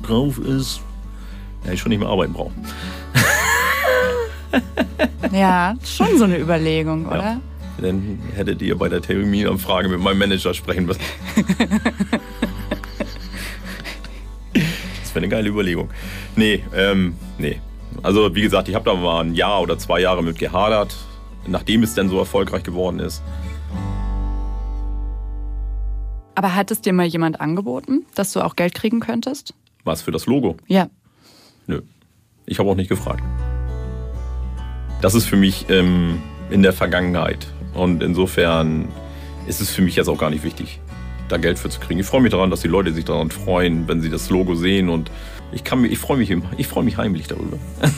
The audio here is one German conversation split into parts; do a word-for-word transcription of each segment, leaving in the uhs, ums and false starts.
drauf ist, hätte ich schon nicht mehr arbeiten brauchen. Ja, schon so eine Überlegung, oder? Ja. Dann hättet ihr bei der Terminanfrage mit meinem Manager sprechen müssen. Das wäre eine geile Überlegung. Nee, ähm, nee. Also wie gesagt, ich habe da mal ein Jahr oder zwei Jahre mit gehadert, nachdem es dann so erfolgreich geworden ist. Aber hat es dir mal jemand angeboten, dass du auch Geld kriegen könntest? Was, für das Logo? Ja. Nö. Ich habe auch nicht gefragt. Das ist für mich ähm, in der Vergangenheit. Und insofern ist es für mich jetzt auch gar nicht wichtig, da Geld für zu kriegen. Ich freue mich daran, dass die Leute sich daran freuen, wenn sie das Logo sehen. Und ich, kann mich, ich freue mich, ich freue mich heimlich darüber.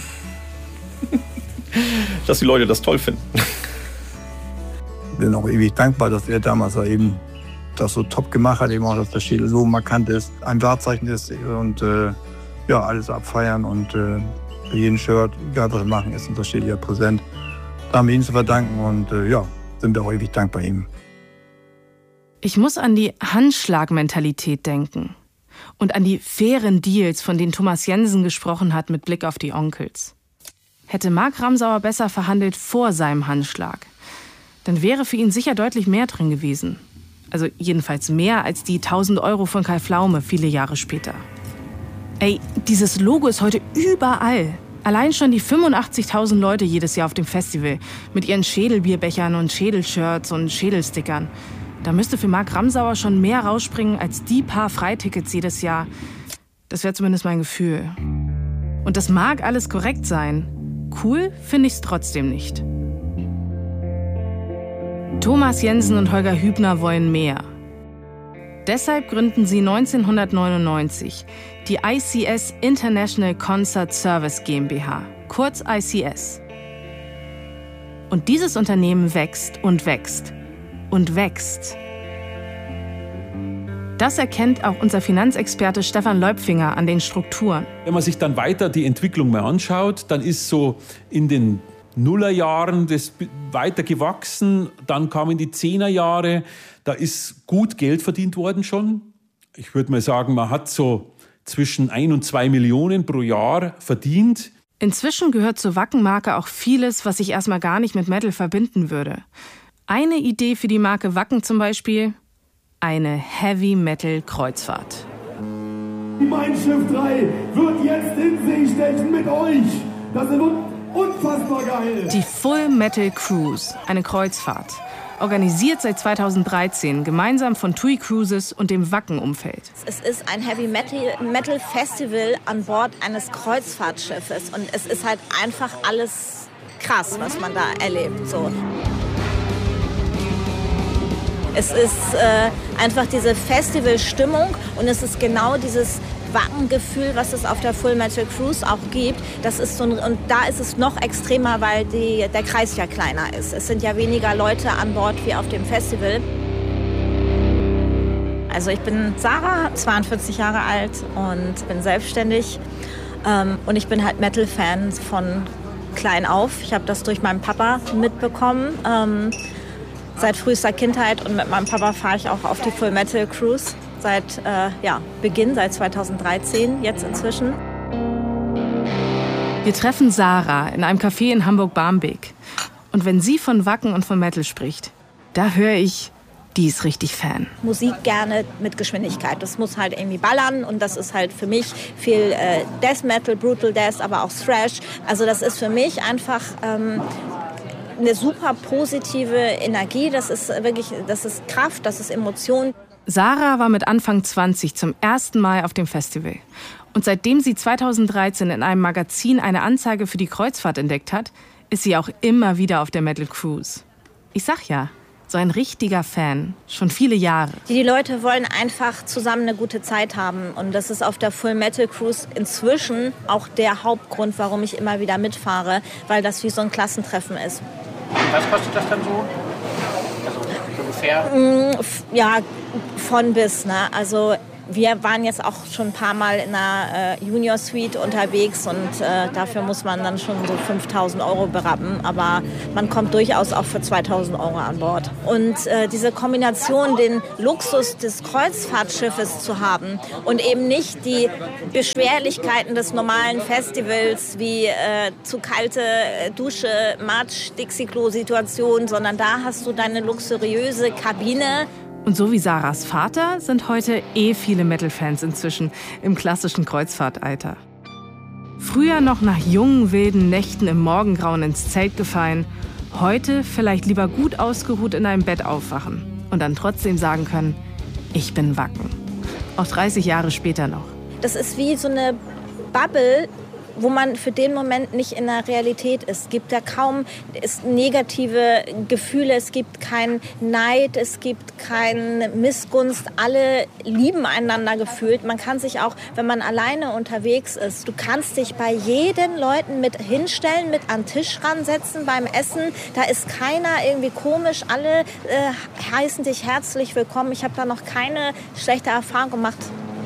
Dass die Leute das toll finden. Ich bin auch ewig dankbar, dass er damals eben das so top gemacht hat, eben auch, dass der Schädel so markant ist, ein Wahrzeichen ist und äh, ja, alles abfeiern und äh, bei jedem Shirt, egal was wir machen, ist unser Schädel ja präsent. Da haben wir ihm zu verdanken und äh, ja, sind wir auch ewig dankbar ihm. Ich muss an die Handschlagmentalität denken und an die fairen Deals, von denen Thomas Jensen gesprochen hat mit Blick auf die Onkels. Hätte Mark Ramsauer besser verhandelt vor seinem Handschlag, dann wäre für ihn sicher deutlich mehr drin gewesen. Also jedenfalls mehr als die tausend Euro von Kai Pflaume viele Jahre später. Ey, dieses Logo ist heute überall. Allein schon die fünfundachtzigtausend Leute jedes Jahr auf dem Festival mit ihren Schädelbierbechern und Schädelshirts und Schädelstickern. Da müsste für Mark Ramsauer schon mehr rausspringen als die paar Freitickets jedes Jahr. Das wäre zumindest mein Gefühl. Und das mag alles korrekt sein. Cool finde ich es trotzdem nicht. Thomas Jensen und Holger Hübner wollen mehr. Deshalb gründen sie neunzehnhundertneunundneunzig die I C S International Concert Service GmbH, kurz I C S. Und dieses Unternehmen wächst und wächst und wächst. Das erkennt auch unser Finanzexperte Stefan Leupfinger an den Strukturen. Wenn man sich dann weiter die Entwicklung mal anschaut, dann ist so in den Nullerjahren das weiter gewachsen, dann kamen die Zehnerjahre, da ist gut Geld verdient worden schon. Ich würde mal sagen, man hat so zwischen ein und zwei Millionen pro Jahr verdient. Inzwischen gehört zur Wacken-Marke auch vieles, was ich erstmal gar nicht mit Metal verbinden würde. Eine Idee für die Marke Wacken zum Beispiel: eine Heavy-Metal-Kreuzfahrt. Mein Schiff drei wird jetzt in See stechen mit euch. Das wird unfassbar geil. Die Full Metal Cruise, eine Kreuzfahrt. Organisiert seit zweitausenddreizehn, gemeinsam von T U I Cruises und dem Wacken-Umfeld. Es ist ein Heavy Metal Festival an Bord eines Kreuzfahrtschiffes. Und es ist halt einfach alles krass, was man da erlebt. So. Es ist äh, einfach diese Festivalstimmung und es ist genau dieses Wackengefühl, was es auf der Full Metal Cruise auch gibt. Das ist so ein, und da ist es noch extremer, weil die, der Kreis ja kleiner ist. Es sind ja weniger Leute an Bord wie auf dem Festival. Also ich bin Sarah, zweiundvierzig Jahre alt und bin selbstständig. Ähm, und ich bin halt Metal-Fan von klein auf. Ich habe das durch meinen Papa mitbekommen. Ähm, seit frühester Kindheit und mit meinem Papa fahre ich auch auf die Full Metal Cruise. Seit äh, ja, Beginn, seit zweitausenddreizehn, jetzt inzwischen. Wir treffen Sarah in einem Café in Hamburg-Barmbek. Und wenn sie von Wacken und von Metal spricht, da höre ich, die ist richtig Fan. Musik gerne mit Geschwindigkeit. Das muss halt irgendwie ballern und das ist halt für mich viel äh, Death Metal, Brutal Death, aber auch Thrash. Also das ist für mich einfach ähm, eine super positive Energie. Das ist wirklich, das ist Kraft, das ist Emotion. Sarah war mit Anfang zwanzig zum ersten Mal auf dem Festival. Und seitdem sie zweitausenddreizehn in einem Magazin eine Anzeige für die Kreuzfahrt entdeckt hat, ist sie auch immer wieder auf der Metal Cruise. Ich sag ja, so ein richtiger Fan, schon viele Jahre. Die Leute wollen einfach zusammen eine gute Zeit haben. Und das ist auf der Full Metal Cruise inzwischen auch der Hauptgrund, warum ich immer wieder mitfahre, weil das wie so ein Klassentreffen ist. Was kostet das dann so? Also ungefähr? Ja, von bis. Ne? Also wir waren jetzt auch schon ein paar Mal in einer äh, Junior Suite unterwegs und äh, dafür muss man dann schon so fünftausend Euro berappen, aber man kommt durchaus auch für zweitausend Euro an Bord. Und äh, diese Kombination, den Luxus des Kreuzfahrtschiffes zu haben und eben nicht die Beschwerlichkeiten des normalen Festivals wie äh, zu kalte Dusche, Matsch, Dixie-Klo-Situation, sondern da hast du deine luxuriöse Kabine. Und so wie Sarahs Vater sind heute eh viele Metal-Fans inzwischen im klassischen Kreuzfahrtalter. Früher noch nach jungen, wilden Nächten im Morgengrauen ins Zelt gefallen, heute vielleicht lieber gut ausgeruht in einem Bett aufwachen und dann trotzdem sagen können, ich bin Wacken. Auch dreißig Jahre später noch. Das ist wie so eine Bubble, wo man für den Moment nicht in der Realität ist. Es gibt da kaum es negative Gefühle, es gibt keinen Neid, es gibt keine Missgunst. Alle lieben einander gefühlt. Man kann sich auch, wenn man alleine unterwegs ist, du kannst dich bei jeden Leuten mit hinstellen, mit an den Tisch ransetzen beim Essen. Da ist keiner irgendwie komisch. Alle äh, heißen dich herzlich willkommen. Ich habe da noch keine schlechte Erfahrung gemacht.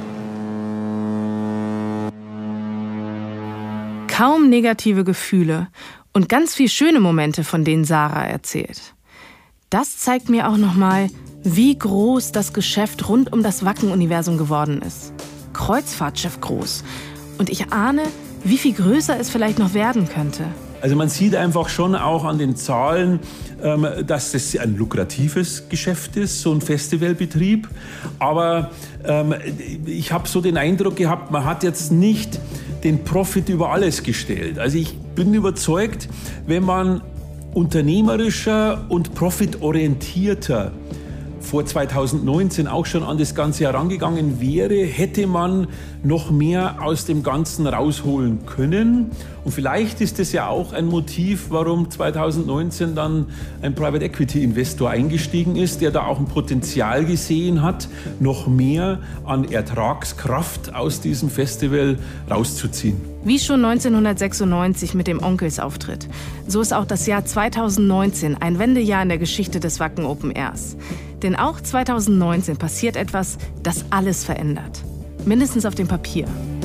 Kaum negative Gefühle und ganz viel schöne Momente, von denen Sarah erzählt. Das zeigt mir auch nochmal, wie groß das Geschäft rund um das Wacken-Universum geworden ist. Kreuzfahrtschiff groß. Und ich ahne, wie viel größer es vielleicht noch werden könnte. Also man sieht einfach schon auch an den Zahlen, dass das ein lukratives Geschäft ist, so ein Festivalbetrieb. Aber ähm, ich habe so den Eindruck gehabt, man hat jetzt nicht den Profit über alles gestellt. Also ich bin überzeugt, wenn man unternehmerischer und profitorientierter vor zweitausendneunzehn auch schon an das Ganze herangegangen wäre, hätte man noch mehr aus dem Ganzen rausholen können. Und vielleicht ist es ja auch ein Motiv, warum zweitausendneunzehn dann ein Private Equity Investor eingestiegen ist, der da auch ein Potenzial gesehen hat, noch mehr an Ertragskraft aus diesem Festival rauszuziehen. Wie schon neunzehnhundertsechsundneunzig mit dem Onkels-Auftritt, so ist auch das Jahr zweitausendneunzehn ein Wendejahr in der Geschichte des Wacken Open Airs. Denn auch zweitausendneunzehn passiert etwas, das alles verändert. Mindestens auf dem Papier.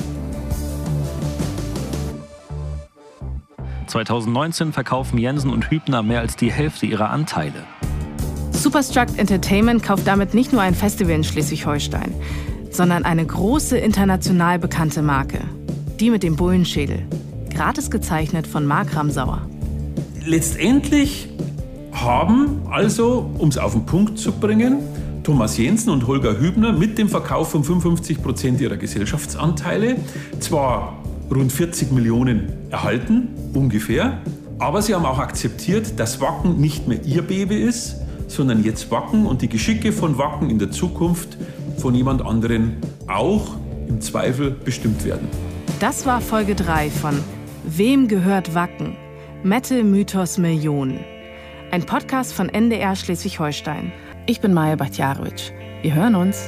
zweitausendneunzehn verkaufen Jensen und Hübner mehr als die Hälfte ihrer Anteile. Superstruct Entertainment kauft damit nicht nur ein Festival in Schleswig-Holstein, sondern eine große international bekannte Marke. Die mit dem Bullenschädel. Gratis gezeichnet von Mark Ramsauer. Letztendlich haben also, um es auf den Punkt zu bringen, Thomas Jensen und Holger Hübner mit dem Verkauf von fünfundfünfzig Prozent ihrer Gesellschaftsanteile zwar rund vierzig Millionen erhalten, ungefähr, aber sie haben auch akzeptiert, dass Wacken nicht mehr ihr Baby ist, sondern jetzt Wacken und die Geschicke von Wacken in der Zukunft von jemand anderen auch im Zweifel bestimmt werden. Das war Folge drei von Wem gehört Wacken? Metal Mythos Millionen. Ein Podcast von N D R Schleswig-Holstein. Ich bin Maja Bachtjarowitsch. Wir hören uns.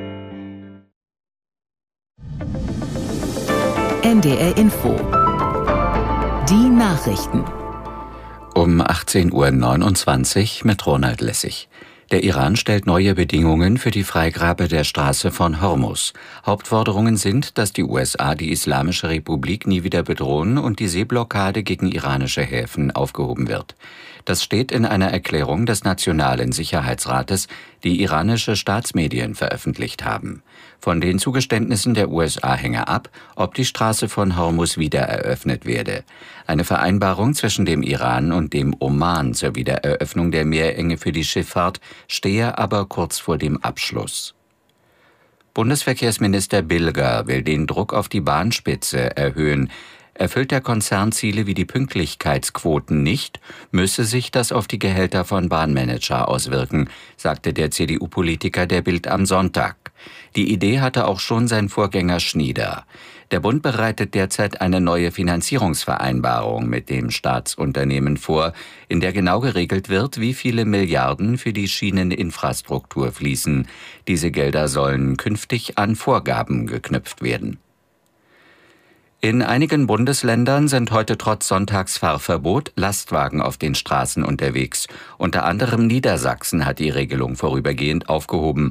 N D R Info. Die Nachrichten. Um achtzehn Uhr neunundzwanzig mit Ronald Lessig. Der Iran stellt neue Bedingungen für die Freigabe der Straße von Hormuz. Hauptforderungen sind, dass die U S A die Islamische Republik nie wieder bedrohen und die Seeblockade gegen iranische Häfen aufgehoben wird. Das steht in einer Erklärung des Nationalen Sicherheitsrates, die iranische Staatsmedien veröffentlicht haben. Von den Zugeständnissen der U S A hänge ab, ob die Straße von Hormuz wieder eröffnet werde. Eine Vereinbarung zwischen dem Iran und dem Oman zur Wiedereröffnung der Meerenge für die Schifffahrt stehe aber kurz vor dem Abschluss. Bundesverkehrsminister Bilger will den Druck auf die Bahnspitze erhöhen. Erfüllt der Konzern Ziele wie die Pünktlichkeitsquoten nicht, müsse sich das auf die Gehälter von Bahnmanager auswirken, sagte der C D U-Politiker der Bild am Sonntag. Die Idee hatte auch schon sein Vorgänger Schnieder. Der Bund bereitet derzeit eine neue Finanzierungsvereinbarung mit dem Staatsunternehmen vor, in der genau geregelt wird, wie viele Milliarden für die Schieneninfrastruktur fließen. Diese Gelder sollen künftig an Vorgaben geknüpft werden. In einigen Bundesländern sind heute trotz Sonntagsfahrverbot Lastwagen auf den Straßen unterwegs. Unter anderem Niedersachsen hat die Regelung vorübergehend aufgehoben.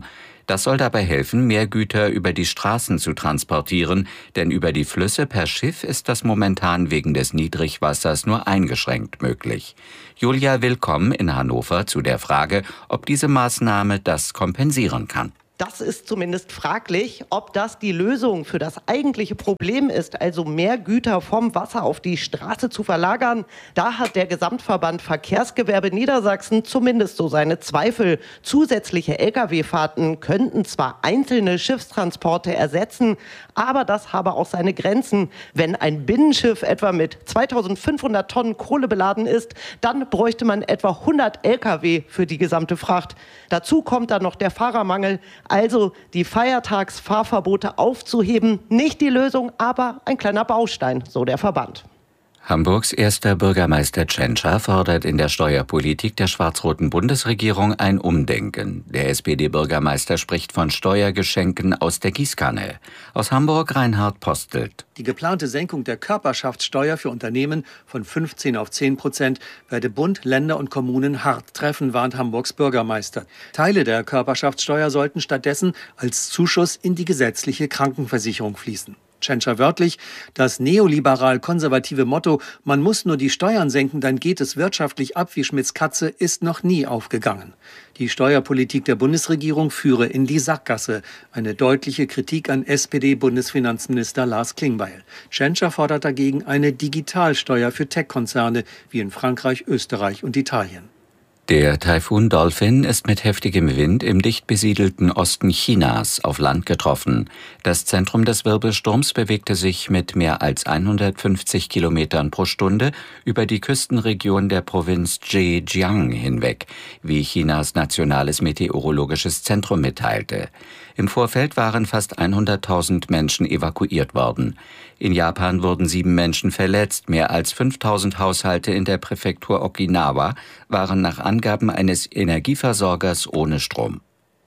Das soll dabei helfen, mehr Güter über die Straßen zu transportieren, denn über die Flüsse per Schiff ist das momentan wegen des Niedrigwassers nur eingeschränkt möglich. Julia Willkomm in Hannover zu der Frage, ob diese Maßnahme das kompensieren kann. Das ist zumindest fraglich, ob das die Lösung für das eigentliche Problem ist, also mehr Güter vom Wasser auf die Straße zu verlagern. Da hat der Gesamtverband Verkehrsgewerbe Niedersachsen zumindest so seine Zweifel. Zusätzliche L K W-Fahrten könnten zwar einzelne Schiffstransporte ersetzen, aber das habe auch seine Grenzen. Wenn ein Binnenschiff etwa mit zweitausendfünfhundert Tonnen Kohle beladen ist, dann bräuchte man etwa hundert L K W für die gesamte Fracht. Dazu kommt dann noch der Fahrermangel. Also die Feiertagsfahrverbote aufzuheben, nicht die Lösung, aber ein kleiner Baustein, so der Verband. Hamburgs erster Bürgermeister Tschentscher fordert in der Steuerpolitik der schwarz-roten Bundesregierung ein Umdenken. Der S P D-Bürgermeister spricht von Steuergeschenken aus der Gießkanne. Aus Hamburg Reinhard Postelt. Die geplante Senkung der Körperschaftssteuer für Unternehmen von fünfzehn auf zehn Prozent werde Bund, Länder und Kommunen hart treffen, warnt Hamburgs Bürgermeister. Teile der Körperschaftssteuer sollten stattdessen als Zuschuss in die gesetzliche Krankenversicherung fließen. Tschentscher wörtlich, das neoliberal-konservative Motto, man muss nur die Steuern senken, dann geht es wirtschaftlich ab wie Schmitz Katze, ist noch nie aufgegangen. Die Steuerpolitik der Bundesregierung führe in die Sackgasse. Eine deutliche Kritik an S P D-Bundesfinanzminister Lars Klingbeil. Tschentscher fordert dagegen eine Digitalsteuer für Tech-Konzerne wie in Frankreich, Österreich und Italien. Der Taifun Dolphin ist mit heftigem Wind im dicht besiedelten Osten Chinas auf Land getroffen. Das Zentrum des Wirbelsturms bewegte sich mit mehr als hundertfünfzig Kilometern pro Stunde über die Küstenregion der Provinz Zhejiang hinweg, wie Chinas nationales meteorologisches Zentrum mitteilte. Im Vorfeld waren fast hunderttausend Menschen evakuiert worden. In Japan wurden sieben Menschen verletzt. Mehr als fünftausend Haushalte in der Präfektur Okinawa waren nach Angaben eines Energieversorgers ohne Strom.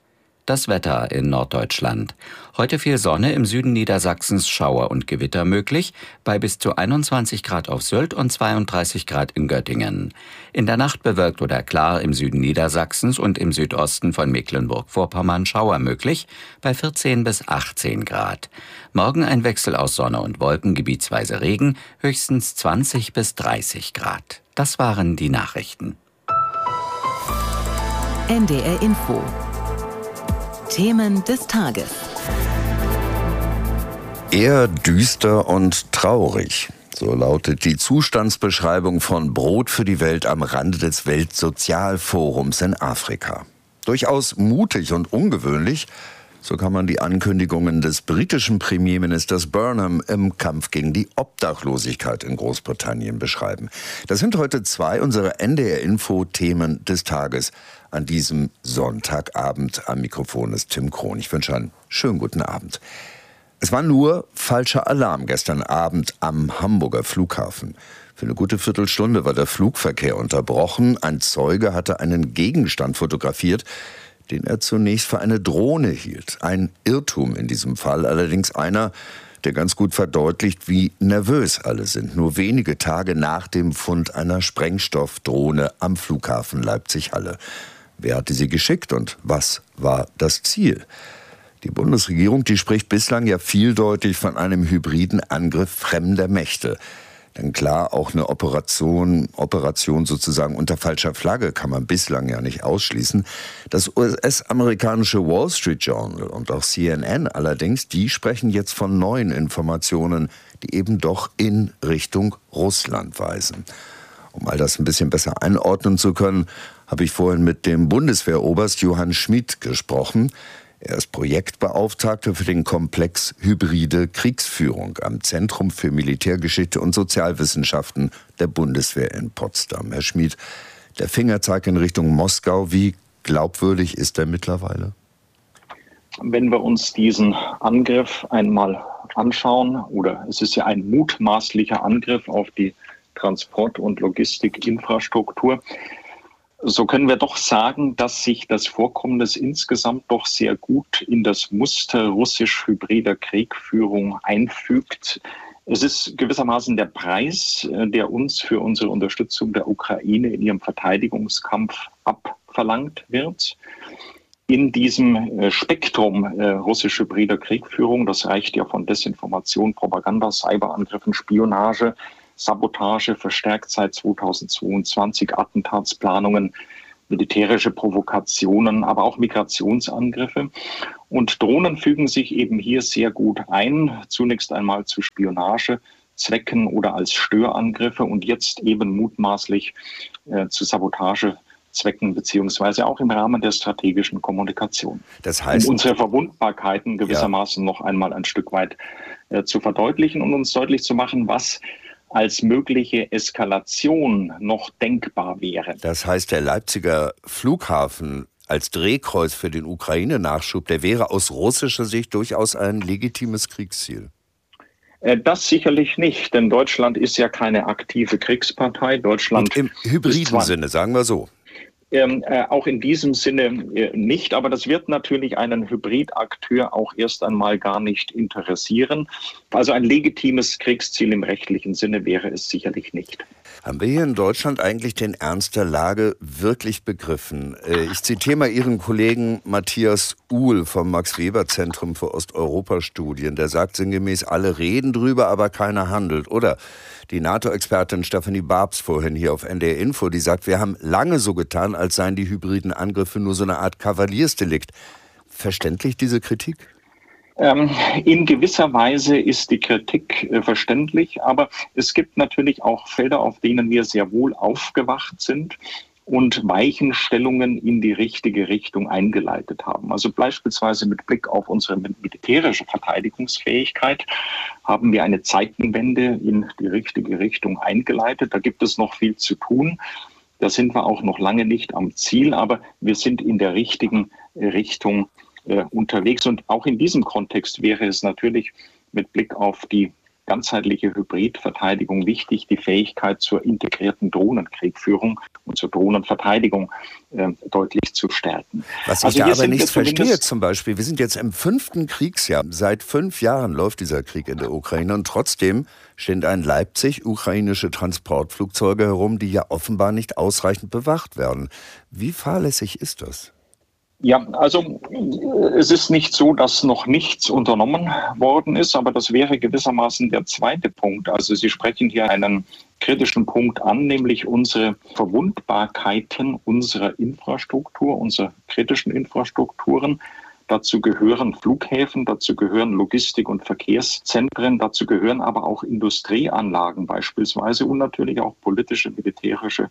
Das Wetter in Norddeutschland. Heute viel Sonne, im Süden Niedersachsens Schauer und Gewitter möglich, bei bis zu einundzwanzig Grad auf Sylt und zweiunddreißig Grad in Göttingen. In der Nacht bewölkt oder klar im Süden Niedersachsens und im Südosten von Mecklenburg-Vorpommern Schauer möglich, bei vierzehn bis achtzehn Grad. Morgen ein Wechsel aus Sonne und Wolken, gebietsweise Regen, höchstens zwanzig bis dreißig Grad. Das waren die Nachrichten. N D R Info. Themen des Tages. Eher düster und traurig. So lautet die Zustandsbeschreibung von Brot für die Welt am Rande des Weltsozialforums in Afrika. Durchaus mutig und ungewöhnlich, so kann man die Ankündigungen des britischen Premierministers Burnham im Kampf gegen die Obdachlosigkeit in Großbritannien beschreiben. Das sind heute zwei unserer N D R-Info-Themen des Tages an diesem Sonntagabend. Am Mikrofon ist Tim Krohn. Ich wünsche einen schönen guten Abend. Es war nur falscher Alarm gestern Abend am Hamburger Flughafen. Für eine gute Viertelstunde war der Flugverkehr unterbrochen. Ein Zeuge hatte einen Gegenstand fotografiert, den er zunächst für eine Drohne hielt. Ein Irrtum in diesem Fall, allerdings einer, der ganz gut verdeutlicht, wie nervös alle sind. Nur wenige Tage nach dem Fund einer Sprengstoffdrohne am Flughafen Leipzig-Halle. Wer hatte sie geschickt und was war das Ziel? Die Bundesregierung, die spricht bislang ja vieldeutig von einem hybriden Angriff fremder Mächte. Denn klar, auch eine Operation, Operation sozusagen unter falscher Flagge kann man bislang ja nicht ausschließen. Das U S-amerikanische Wall Street Journal und auch C N N allerdings, die sprechen jetzt von neuen Informationen, die eben doch in Richtung Russland weisen. Um all das ein bisschen besser einordnen zu können, habe ich vorhin mit dem Bundeswehroberst Johann Schmid gesprochen. Er ist Projektbeauftragter für den Komplex Hybride Kriegsführung am Zentrum für Militärgeschichte und Sozialwissenschaften der Bundeswehr in Potsdam. Herr Schmid, der Fingerzeig in Richtung Moskau, wie glaubwürdig ist der mittlerweile? Wenn wir uns diesen Angriff einmal anschauen, oder es ist ja ein mutmaßlicher Angriff auf die Transport- und Logistikinfrastruktur, so können wir doch sagen, dass sich das Vorkommnis insgesamt doch sehr gut in das Muster russisch-hybrider Kriegführung einfügt. Es ist gewissermaßen der Preis, der uns für unsere Unterstützung der Ukraine in ihrem Verteidigungskampf abverlangt wird. in diesem Spektrum äh, russische hybrider Kriegführung, das reicht ja von Desinformation, Propaganda, Cyberangriffen, Spionage, Sabotage, verstärkt seit zweitausendzweiundzwanzig, Attentatsplanungen, militärische Provokationen, aber auch Migrationsangriffe. Und Drohnen fügen sich eben hier sehr gut ein, zunächst einmal zu Spionagezwecken oder als Störangriffe und jetzt eben mutmaßlich äh, zu Sabotagezwecken beziehungsweise auch im Rahmen der strategischen Kommunikation. Das heißt, um unsere Verwundbarkeiten gewissermaßen ja. noch einmal ein Stück weit äh, zu verdeutlichen und uns deutlich zu machen, was als mögliche Eskalation noch denkbar wäre. Das heißt, der Leipziger Flughafen als Drehkreuz für den Ukraine-Nachschub, der wäre aus russischer Sicht durchaus ein legitimes Kriegsziel. Das sicherlich nicht, denn Deutschland ist ja keine aktive Kriegspartei. Deutschland Und im hybriden Sinne, sagen wir so. Ähm, äh, auch in diesem Sinne äh, nicht, aber das wird natürlich einen Hybridakteur auch erst einmal gar nicht interessieren. Also ein legitimes Kriegsziel im rechtlichen Sinne wäre es sicherlich nicht. Haben wir hier in Deutschland eigentlich den Ernst der Lage wirklich begriffen? Äh, ich zitiere mal Ihren Kollegen Matthias Uhl vom Max-Weber-Zentrum für Osteuropa-Studien. Der sagt sinngemäß, alle reden drüber, aber keiner handelt. Oder die NATO-Expertin Stefanie Babs vorhin hier auf N D R Info, die sagt, wir haben lange so getan, als seien die hybriden Angriffe nur so eine Art Kavaliersdelikt. Verständlich, diese Kritik? Ähm, in gewisser Weise ist die Kritik äh, verständlich, aber es gibt natürlich auch Felder, auf denen wir sehr wohl aufgewacht sind und Weichenstellungen in die richtige Richtung eingeleitet haben. Also beispielsweise mit Blick auf unsere militärische Verteidigungsfähigkeit haben wir eine Zeitenwende in die richtige Richtung eingeleitet. Da gibt es noch viel zu tun. Da sind wir auch noch lange nicht am Ziel, aber wir sind in der richtigen Richtung äh, unterwegs. Und auch in diesem Kontext wäre es natürlich mit Blick auf die ganzheitliche Hybridverteidigung wichtig, die Fähigkeit zur integrierten Drohnenkriegführung und zur Drohnenverteidigung äh, deutlich zu stärken. Was ich also da aber nicht verstehe zum Beispiel, wir sind jetzt im fünften Kriegsjahr. Seit fünf Jahren läuft dieser Krieg in der Ukraine und trotzdem stehen in Leipzig ukrainische Transportflugzeuge herum, die ja offenbar nicht ausreichend bewacht werden. Wie fahrlässig ist das? Ja, also es ist nicht so, dass noch nichts unternommen worden ist, aber das wäre gewissermaßen der zweite Punkt. Also Sie sprechen hier einen kritischen Punkt an, nämlich unsere Verwundbarkeiten unserer Infrastruktur, unserer kritischen Infrastrukturen. Dazu gehören Flughäfen, dazu gehören Logistik- und Verkehrszentren, dazu gehören aber auch Industrieanlagen beispielsweise und natürlich auch politische, militärische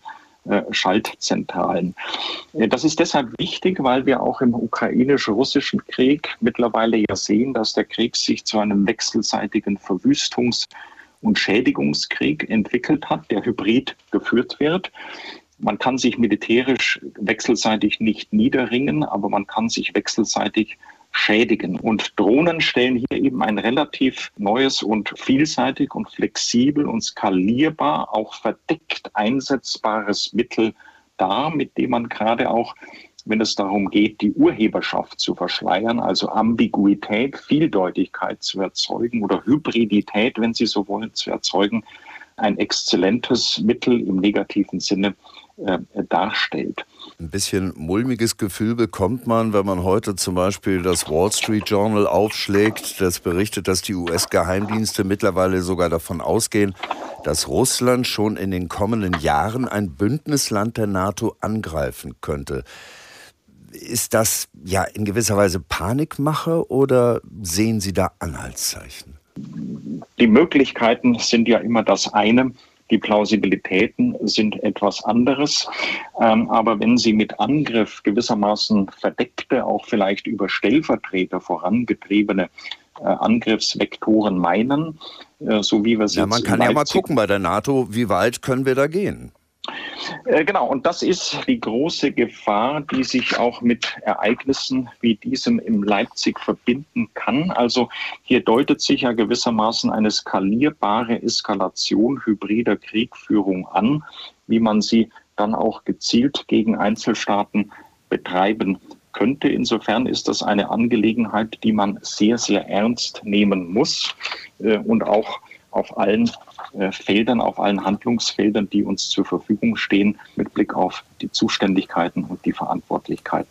Schaltzentralen. Das ist deshalb wichtig, weil wir auch im ukrainisch-russischen Krieg mittlerweile ja sehen, dass der Krieg sich zu einem wechselseitigen Verwüstungs- und Schädigungskrieg entwickelt hat, der hybrid geführt wird. Man kann sich militärisch wechselseitig nicht niederringen, aber man kann sich wechselseitig schädigen. Und Drohnen stellen hier eben ein relativ neues und vielseitig und flexibel und skalierbar, auch verdeckt einsetzbares Mittel dar, mit dem man gerade auch, wenn es darum geht, die Urheberschaft zu verschleiern, also Ambiguität, Vieldeutigkeit zu erzeugen oder Hybridität, wenn Sie so wollen, zu erzeugen, ein exzellentes Mittel im negativen Sinne äh, darstellt. Ein bisschen mulmiges Gefühl bekommt man, wenn man heute zum Beispiel das Wall Street Journal aufschlägt. Das berichtet, dass die U S-Geheimdienste mittlerweile sogar davon ausgehen, dass Russland schon in den kommenden Jahren ein Bündnisland der NATO angreifen könnte. Ist das ja in gewisser Weise Panikmache oder sehen Sie da Anhaltszeichen? Die Möglichkeiten sind ja immer das eine. Die Plausibilitäten sind etwas anderes. Ähm, aber wenn Sie mit Angriff gewissermaßen verdeckte, auch vielleicht über Stellvertreter vorangetriebene äh, Angriffsvektoren meinen, äh, so wie wir es ja, jetzt man kann ja mal gucken bei der NATO, wie weit können wir da gehen? Äh, genau, und das ist die große Gefahr, die sich auch mit Ereignissen wie diesem in Leipzig verbinden kann. Also hier deutet sich ja gewissermaßen eine skalierbare Eskalation hybrider Kriegführung an, wie man sie dann auch gezielt gegen Einzelstaaten betreiben könnte. Insofern ist das eine Angelegenheit, die man sehr, sehr ernst nehmen muss äh, und auch auf allen äh, Feldern, auf allen Handlungsfeldern, die uns zur Verfügung stehen, mit Blick auf die Zuständigkeiten und die Verantwortlichkeiten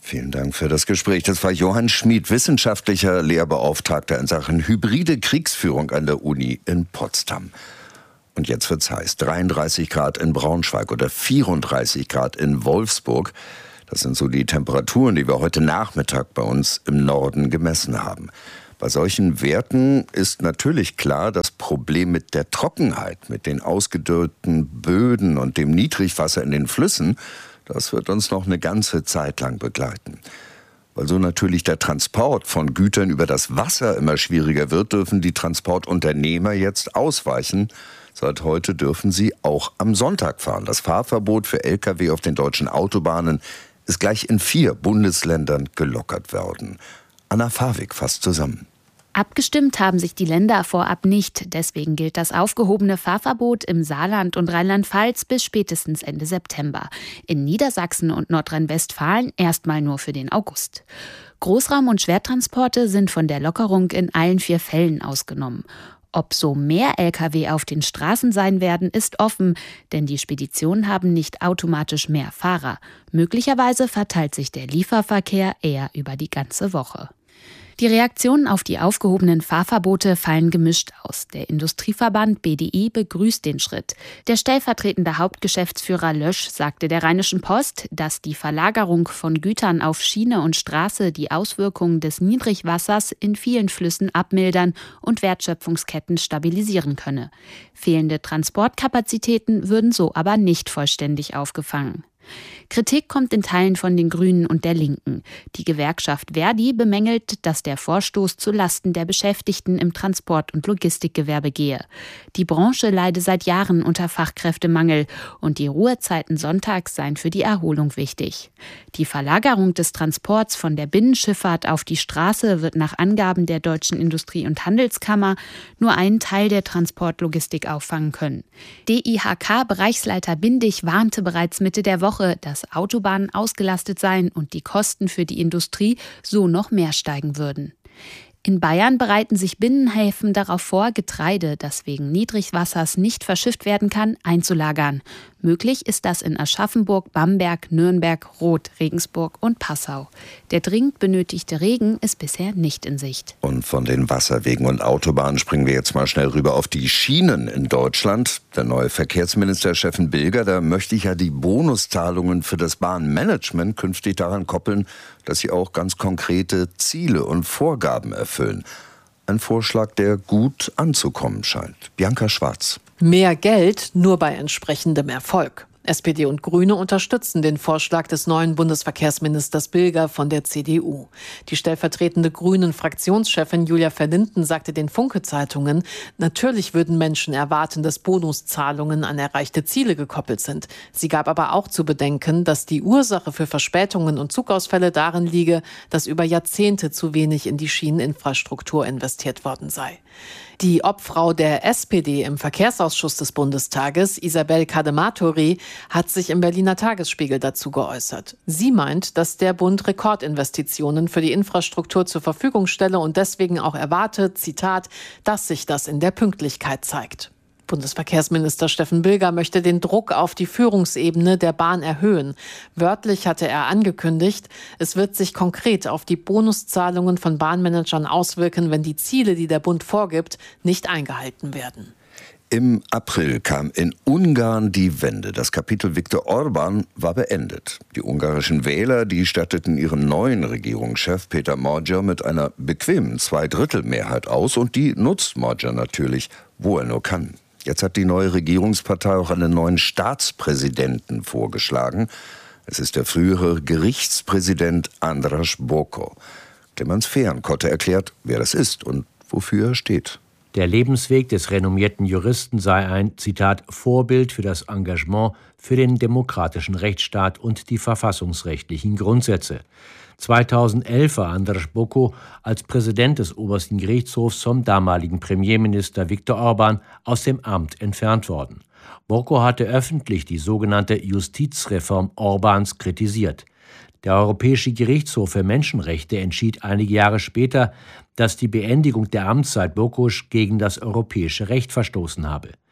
Vielen Dank für das Gespräch. Das war Johann Schmid, wissenschaftlicher Lehrbeauftragter in Sachen hybride Kriegsführung an der Uni in Potsdam. Und jetzt wird's heiß. dreiunddreißig Grad in Braunschweig oder vierunddreißig Grad in Wolfsburg. Das sind so die Temperaturen, die wir heute Nachmittag bei uns im Norden gemessen haben. Bei solchen Werten ist natürlich klar, das Problem mit der Trockenheit, mit den ausgedörrten Böden und dem Niedrigwasser in den Flüssen, das wird uns noch eine ganze Zeit lang begleiten. Weil so natürlich der Transport von Gütern über das Wasser immer schwieriger wird, dürfen die Transportunternehmer jetzt ausweichen. Seit heute dürfen sie auch am Sonntag fahren. Das Fahrverbot für L K W auf den deutschen Autobahnen ist gleich in vier Bundesländern gelockert worden. Anna Fawig fasst zusammen. Abgestimmt haben sich die Länder vorab nicht. Deswegen gilt das aufgehobene Fahrverbot im Saarland und Rheinland-Pfalz bis spätestens Ende September. In Niedersachsen und Nordrhein-Westfalen erstmal nur für den August. Großraum- und Schwertransporte sind von der Lockerung in allen vier Fällen ausgenommen. Ob so mehr L K W auf den Straßen sein werden, ist offen, denn die Speditionen haben nicht automatisch mehr Fahrer. Möglicherweise verteilt sich der Lieferverkehr eher über die ganze Woche. Die Reaktionen auf die aufgehobenen Fahrverbote fallen gemischt aus. Der Industrieverband B D I begrüßt den Schritt. Der stellvertretende Hauptgeschäftsführer Lösch sagte der Rheinischen Post, dass die Verlagerung von Gütern auf Schiene und Straße die Auswirkungen des Niedrigwassers in vielen Flüssen abmildern und Wertschöpfungsketten stabilisieren könne. Fehlende Transportkapazitäten würden so aber nicht vollständig aufgefangen. Kritik kommt in Teilen von den Grünen und der Linken. Die Gewerkschaft Verdi bemängelt, dass der Vorstoß zu Lasten der Beschäftigten im Transport- und Logistikgewerbe gehe. Die Branche leide seit Jahren unter Fachkräftemangel und die Ruhezeiten sonntags seien für die Erholung wichtig. Die Verlagerung des Transports von der Binnenschifffahrt auf die Straße wird nach Angaben der Deutschen Industrie- und Handelskammer nur einen Teil der Transportlogistik auffangen können. D I H K-Bereichsleiter Bindig warnte bereits Mitte der Woche, dass Autobahnen ausgelastet seien und die Kosten für die Industrie so noch mehr steigen würden. In Bayern bereiten sich Binnenhäfen darauf vor, Getreide, das wegen Niedrigwassers nicht verschifft werden kann, einzulagern. Möglich ist das in Aschaffenburg, Bamberg, Nürnberg, Roth, Regensburg und Passau. Der dringend benötigte Regen ist bisher nicht in Sicht. Und von den Wasserwegen und Autobahnen springen wir jetzt mal schnell rüber auf die Schienen in Deutschland. Der neue Verkehrsminister Steffen Bilger, da möchte ich ja die Bonuszahlungen für das Bahnmanagement künftig daran koppeln, dass sie auch ganz konkrete Ziele und Vorgaben erfüllen. Ein Vorschlag, der gut anzukommen scheint. Bianca Schwarz. Mehr Geld nur bei entsprechendem Erfolg. S P D und Grüne unterstützen den Vorschlag des neuen Bundesverkehrsministers Bilger von der C D U. Die stellvertretende Grünen-Fraktionschefin Julia Verlinden sagte den Funke-Zeitungen, natürlich würden Menschen erwarten, dass Bonuszahlungen an erreichte Ziele gekoppelt sind. Sie gab aber auch zu bedenken, dass die Ursache für Verspätungen und Zugausfälle darin liege, dass über Jahrzehnte zu wenig in die Schieneninfrastruktur investiert worden sei. Die Obfrau der S P D im Verkehrsausschuss des Bundestages, Isabel Kadematori, hat sich im Berliner Tagesspiegel dazu geäußert. Sie meint, dass der Bund Rekordinvestitionen für die Infrastruktur zur Verfügung stelle und deswegen auch erwarte, Zitat, dass sich das in der Pünktlichkeit zeigt. Bundesverkehrsminister Steffen Bilger möchte den Druck auf die Führungsebene der Bahn erhöhen. Wörtlich hatte er angekündigt, es wird sich konkret auf die Bonuszahlungen von Bahnmanagern auswirken, wenn die Ziele, die der Bund vorgibt, nicht eingehalten werden. Im April kam in Ungarn die Wende. Das Kapitel Viktor Orbán war beendet. Die ungarischen Wähler, die statteten ihren neuen Regierungschef Peter Magyar mit einer bequemen Zweidrittelmehrheit aus und die nutzt Magyar natürlich, wo er nur kann. Jetzt hat die neue Regierungspartei auch einen neuen Staatspräsidenten vorgeschlagen. Es ist der frühere Gerichtspräsident Andras Boko. Clemens Fehrenkotte erklärt, wer das ist und wofür er steht. Der Lebensweg des renommierten Juristen sei ein, Zitat, Vorbild für das Engagement für den demokratischen Rechtsstaat und die verfassungsrechtlichen Grundsätze. zweitausendelf war Andras Boko als Präsident des obersten Gerichtshofs vom damaligen Premierminister Viktor Orbán aus dem Amt entfernt worden. Boko hatte öffentlich die sogenannte Justizreform Orbáns kritisiert. Der Europäische Gerichtshof für Menschenrechte entschied einige Jahre später, dass die Beendigung der Amtszeit Bokos gegen das europäische Recht verstoßen habe.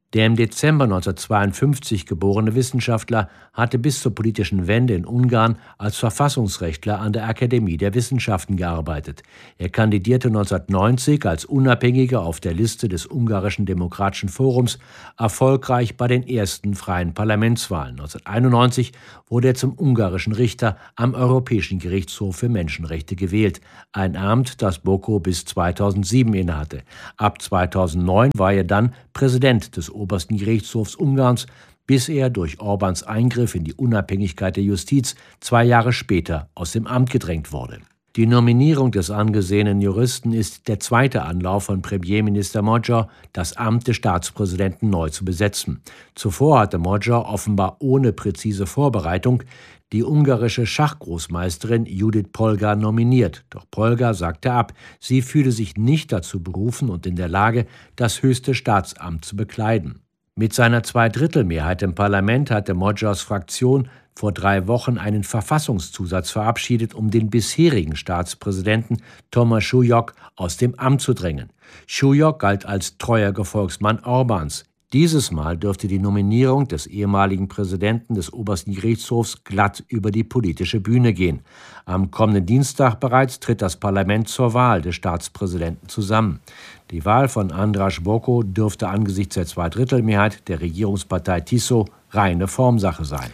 Der im Dezember neunzehnhundertzweiundfünfzig geborene Wissenschaftler hatte bis zur politischen Wende in Ungarn als Verfassungsrechtler an der Akademie der Wissenschaften gearbeitet. Er kandidierte neunzehnhundertneunzig als Unabhängiger auf der Liste des Ungarischen Demokratischen Forums erfolgreich bei den ersten freien Parlamentswahlen. neunzehnhunderteinundneunzig wurde er zum ungarischen Richter am Europäischen Gerichtshof für Menschenrechte gewählt, ein Amt, das Boko bis zweitausendsieben innehatte. Ab zweitausendneun war er dann Präsident des Obersten Gerichtshofs Ungarns, bis er durch Orbáns Eingriff in die Unabhängigkeit der Justiz zwei Jahre später aus dem Amt gedrängt wurde. Die Nominierung des angesehenen Juristen ist der zweite Anlauf von Premierminister Magyar, das Amt des Staatspräsidenten neu zu besetzen. Zuvor hatte Magyar offenbar ohne präzise Vorbereitung die ungarische Schachgroßmeisterin Judith Polgar nominiert. Doch Polgar sagte ab, sie fühle sich nicht dazu berufen und in der Lage, das höchste Staatsamt zu bekleiden. Mit seiner Zweidrittelmehrheit im Parlament hatte Magyars Fraktion vor drei Wochen einen Verfassungszusatz verabschiedet, um den bisherigen Staatspräsidenten Thomas Súlyog aus dem Amt zu drängen. Súlyog galt als treuer Gefolgsmann Orbáns. Dieses Mal dürfte die Nominierung des ehemaligen Präsidenten des Obersten Gerichtshofs glatt über die politische Bühne gehen. Am kommenden Dienstag bereits tritt das Parlament zur Wahl des Staatspräsidenten zusammen. Die Wahl von András Boko dürfte angesichts der Zweidrittelmehrheit der Regierungspartei Tiso reine Formsache sein.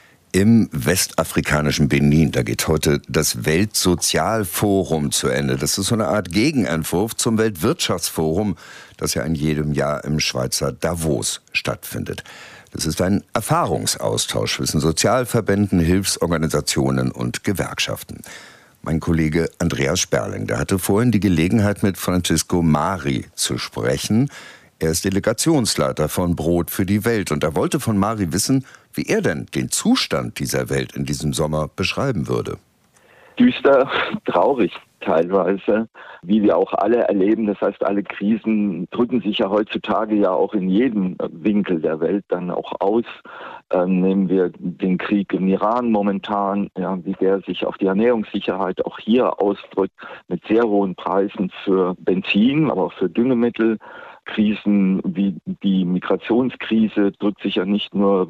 Im westafrikanischen Benin, da geht heute das Weltsozialforum zu Ende. Das ist so eine Art Gegenentwurf zum Weltwirtschaftsforum, das ja in jedem Jahr im Schweizer Davos stattfindet. Das ist ein Erfahrungsaustausch zwischen Sozialverbänden, Hilfsorganisationen und Gewerkschaften. Mein Kollege Andreas Sperling, der hatte vorhin die Gelegenheit, mit Francisco Mari zu sprechen. Er ist Delegationsleiter von Brot für die Welt und er wollte von Mari wissen, wie er denn den Zustand dieser Welt in diesem Sommer beschreiben würde. Düster, traurig teilweise, wie wir auch alle erleben. Das heißt, alle Krisen drücken sich ja heutzutage ja auch in jedem Winkel der Welt dann auch aus. Ähm, nehmen wir den Krieg im Iran momentan, ja, wie der sich auf die Ernährungssicherheit auch hier ausdrückt, mit sehr hohen Preisen für Benzin, aber auch für Düngemittel. Krisen wie die Migrationskrise drückt sich ja nicht nur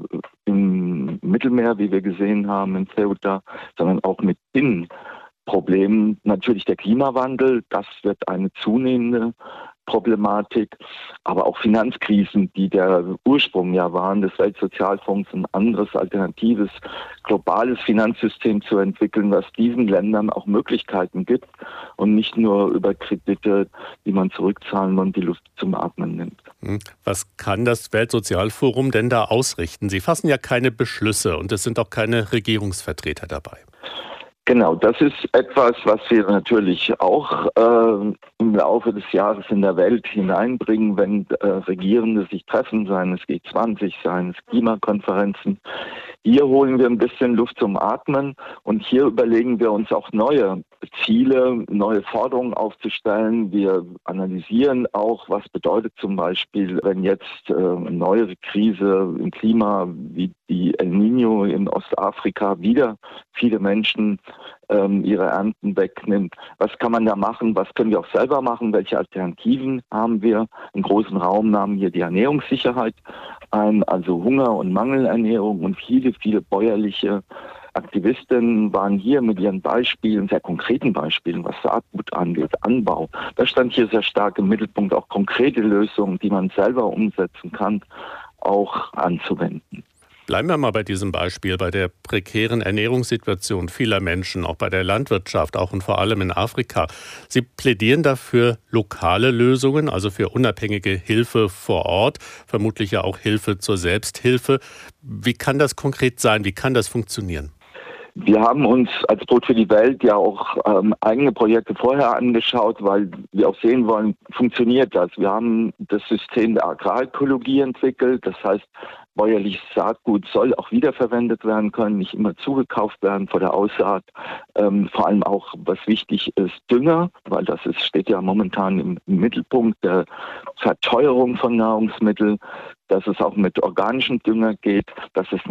im Mittelmeer, wie wir gesehen haben in Ceuta, sondern auch mit Binnenproblemen. Natürlich der Klimawandel, das wird eine zunehmende Problematik, aber auch Finanzkrisen, die der Ursprung ja waren des Weltsozialfonds, ein anderes alternatives globales Finanzsystem zu entwickeln, was diesen Ländern auch Möglichkeiten gibt und nicht nur über Kredite, die man zurückzahlen und die Luft zum Atmen nimmt. Was kann das Weltsozialforum denn da ausrichten? Sie fassen ja keine Beschlüsse und es sind auch keine Regierungsvertreter dabei. Genau, das ist etwas, was wir natürlich auch äh, im Laufe des Jahres in der Welt hineinbringen, wenn äh, Regierende sich treffen, seien es G zwanzig, seien es Klimakonferenzen. Hier holen wir ein bisschen Luft zum Atmen und hier überlegen wir uns auch neue Ziele, neue Forderungen aufzustellen. Wir analysieren auch, was bedeutet zum Beispiel, wenn jetzt äh, eine neuere Krise im Klima wie die El Niño in Ostafrika wieder viele Menschen ähm, ihre Ernten wegnimmt. Was kann man da machen? Was können wir auch selber machen? Welche Alternativen haben wir? Im großen Raum nahmen hier die Ernährungssicherheit ein, also Hunger- und Mangelernährung und viele, viele bäuerliche Aktivistinnen waren hier mit ihren Beispielen, sehr konkreten Beispielen, was Saatgut angeht, Anbau. Da stand hier sehr stark im Mittelpunkt auch konkrete Lösungen, die man selber umsetzen kann, auch anzuwenden. Bleiben wir mal bei diesem Beispiel, bei der prekären Ernährungssituation vieler Menschen, auch bei der Landwirtschaft, auch und vor allem in Afrika. Sie plädieren dafür lokale Lösungen, also für unabhängige Hilfe vor Ort, vermutlich ja auch Hilfe zur Selbsthilfe. Wie kann das konkret sein? Wie kann das funktionieren? Wir haben uns als Brot für die Welt ja auch ähm, eigene Projekte vorher angeschaut, weil wir auch sehen wollen, funktioniert das. Wir haben das System der Agrarökologie entwickelt, das heißt, bäuerliches Saatgut soll auch wiederverwendet werden können, nicht immer zugekauft werden vor der Aussaat. Ähm, vor allem auch, was wichtig ist, Dünger, weil das ist, steht ja momentan im, im Mittelpunkt der Verteuerung von Nahrungsmitteln, dass es auch mit organischem Dünger geht, dass es eine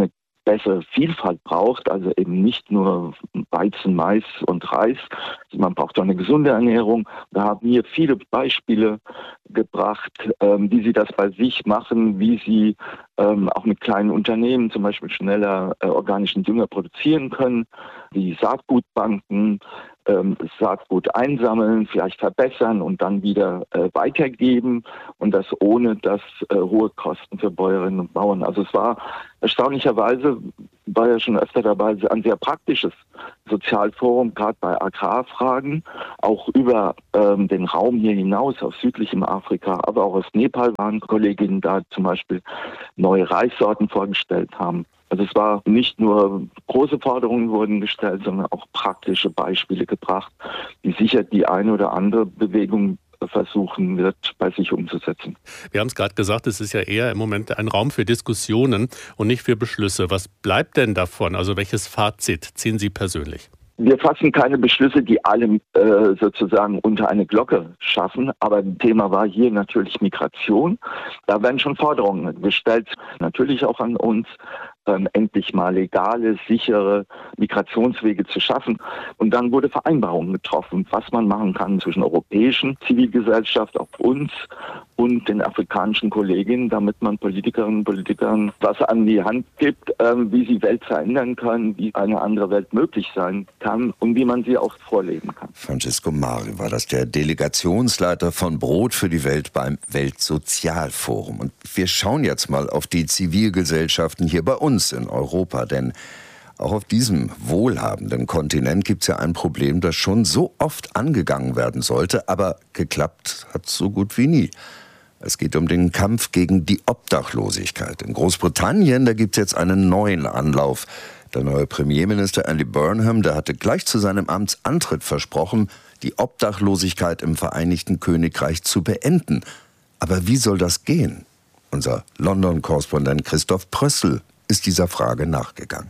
bessere Vielfalt braucht, also eben nicht nur Weizen, Mais und Reis. Man braucht auch eine gesunde Ernährung. Da haben wir viele Beispiele gebracht, ähm, wie sie das bei sich machen, wie sie ähm, auch mit kleinen Unternehmen zum Beispiel schneller äh, organischen Dünger produzieren können, wie Saatgutbanken ähm, Saatgut einsammeln, vielleicht verbessern und dann wieder äh, weitergeben und das ohne das äh, hohe Kosten für Bäuerinnen und Bauern. Also es war erstaunlicherweise, war ja schon öfter dabei, ein sehr praktisches Sozialforum, gerade bei Agrarfragen, auch über ähm, den Raum hier hinaus, aus südlichem Afrika, aber auch aus Nepal waren Kolleginnen da zum Beispiel neue Reissorten vorgestellt haben. Also es war nicht nur große Forderungen wurden gestellt, sondern auch praktische Beispiele gebracht, die sicher die eine oder andere Bewegung versuchen wird, bei sich umzusetzen. Wir haben es gerade gesagt, es ist ja eher im Moment ein Raum für Diskussionen und nicht für Beschlüsse. Was bleibt denn davon? Also welches Fazit ziehen Sie persönlich? Wir fassen keine Beschlüsse, die alle äh, sozusagen unter eine Glocke schaffen. Aber Thema war hier natürlich Migration. Da werden schon Forderungen gestellt, natürlich auch an uns, ähm, endlich mal legale, sichere Migrationswege zu schaffen. Und dann wurde Vereinbarungen getroffen, was man machen kann zwischen europäischen Zivilgesellschaft, auch uns und den afrikanischen Kolleginnen, damit man Politikerinnen und Politikern was an die Hand gibt, ähm, wie sie Welt verändern können, wie eine andere Welt möglich sein kann und wie man sie auch vorleben kann. Francesco Mari war das, der Delegationsleiter von Brot für die Welt beim Weltsozialforum. Und wir schauen jetzt mal auf die Zivilgesellschaften hier bei uns in Europa, denn auch auf diesem wohlhabenden Kontinent gibt es ja ein Problem, das schon so oft angegangen werden sollte, aber geklappt hat so gut wie nie. Es geht um den Kampf gegen die Obdachlosigkeit. In Großbritannien, da gibt es jetzt einen neuen Anlauf. Der neue Premierminister Andy Burnham, der hatte gleich zu seinem Amtsantritt versprochen, die Obdachlosigkeit im Vereinigten Königreich zu beenden. Aber wie soll das gehen? Unser London-Korrespondent Christoph Prössl ist dieser Frage nachgegangen.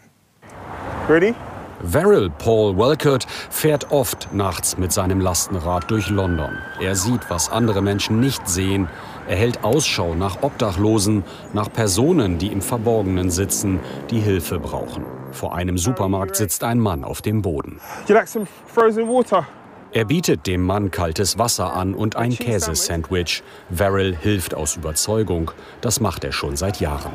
Ready? Verrill Paul Welkert fährt oft nachts mit seinem Lastenrad durch London. Er sieht, was andere Menschen nicht sehen. Er hält Ausschau nach Obdachlosen, nach Personen, die im Verborgenen sitzen, die Hilfe brauchen. Vor einem Supermarkt sitzt ein Mann auf dem Boden. Do you like some frozen water? Er bietet dem Mann kaltes Wasser an und ein Käsesandwich. Verrill hilft aus Überzeugung. Das macht er schon seit Jahren.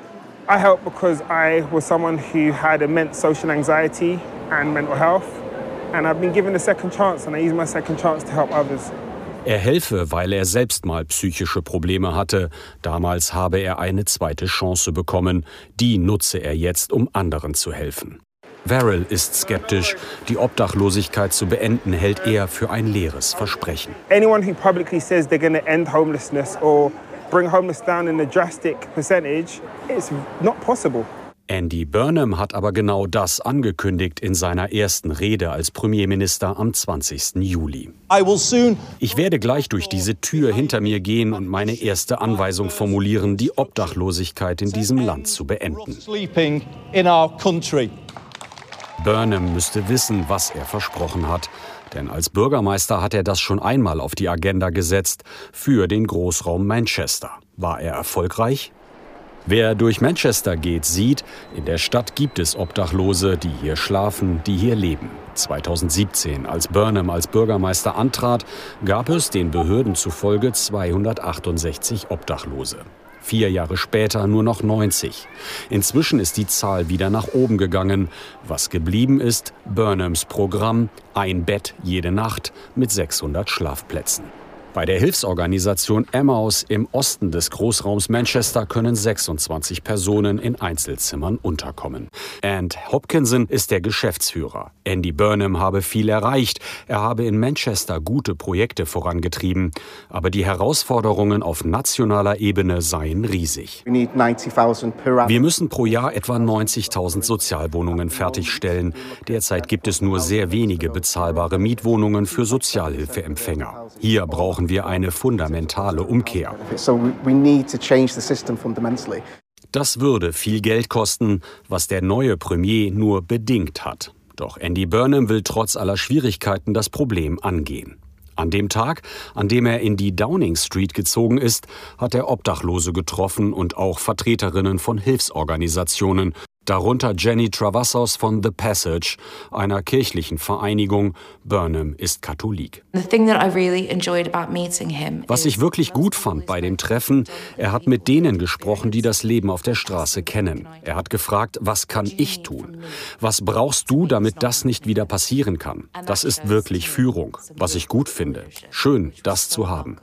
I help because I was someone who had immense social anxiety and mental health, and I've been given a second chance, and I use my second chance to help others. Er helfe, weil er selbst mal psychische Probleme hatte. Damals habe er eine zweite Chance bekommen. Die nutze er jetzt, um anderen zu helfen. Verrill ist skeptisch. Die Obdachlosigkeit zu beenden, hält er für ein leeres Versprechen. Anyone who publicly says they're going to end homelessness or bring homeless down in a drastic percentage, it's not possible. Andy Burnham hat aber genau das angekündigt in seiner ersten Rede als Premierminister am zwanzigsten Juli. Ich werde gleich durch diese Tür hinter mir gehen und meine erste Anweisung formulieren, die Obdachlosigkeit in diesem Land zu beenden. Burnham müsste wissen, was er versprochen hat. Denn als Bürgermeister hat er das schon einmal auf die Agenda gesetzt für den Großraum Manchester. War er erfolgreich? Wer durch Manchester geht, sieht, in der Stadt gibt es Obdachlose, die hier schlafen, die hier leben. zweitausendsiebzehn, als Burnham als Bürgermeister antrat, gab es den Behörden zufolge zweihundertachtundsechzig Obdachlose. Vier Jahre später nur noch neunzig. Inzwischen ist die Zahl wieder nach oben gegangen. Was geblieben ist, Burnhams Programm, ein Bett jede Nacht mit sechshundert Schlafplätzen. Bei der Hilfsorganisation Emmaus im Osten des Großraums Manchester können sechsundzwanzig Personen in Einzelzimmern unterkommen. And Hopkinson ist der Geschäftsführer. Andy Burnham habe viel erreicht. Er habe in Manchester gute Projekte vorangetrieben. Aber die Herausforderungen auf nationaler Ebene seien riesig. Wir müssen pro Jahr etwa neunzigtausend Sozialwohnungen fertigstellen. Derzeit gibt es nur sehr wenige bezahlbare Mietwohnungen für Sozialhilfeempfänger. Hier brauchen wir eine fundamentale Umkehr. Das würde viel Geld kosten, was der neue Premier nur bedingt hat. Doch Andy Burnham will trotz aller Schwierigkeiten das Problem angehen. An dem Tag, an dem er in die Downing Street gezogen ist, hat er Obdachlose getroffen und auch Vertreterinnen von Hilfsorganisationen. Darunter Jenny Travassos von The Passage, einer kirchlichen Vereinigung. Burnham ist Katholik. Was ich wirklich gut fand bei dem Treffen, er hat mit denen gesprochen, die das Leben auf der Straße kennen. Er hat gefragt, was kann ich tun? Was brauchst du, damit das nicht wieder passieren kann? Das ist wirklich Führung, was ich gut finde. Schön, das zu haben.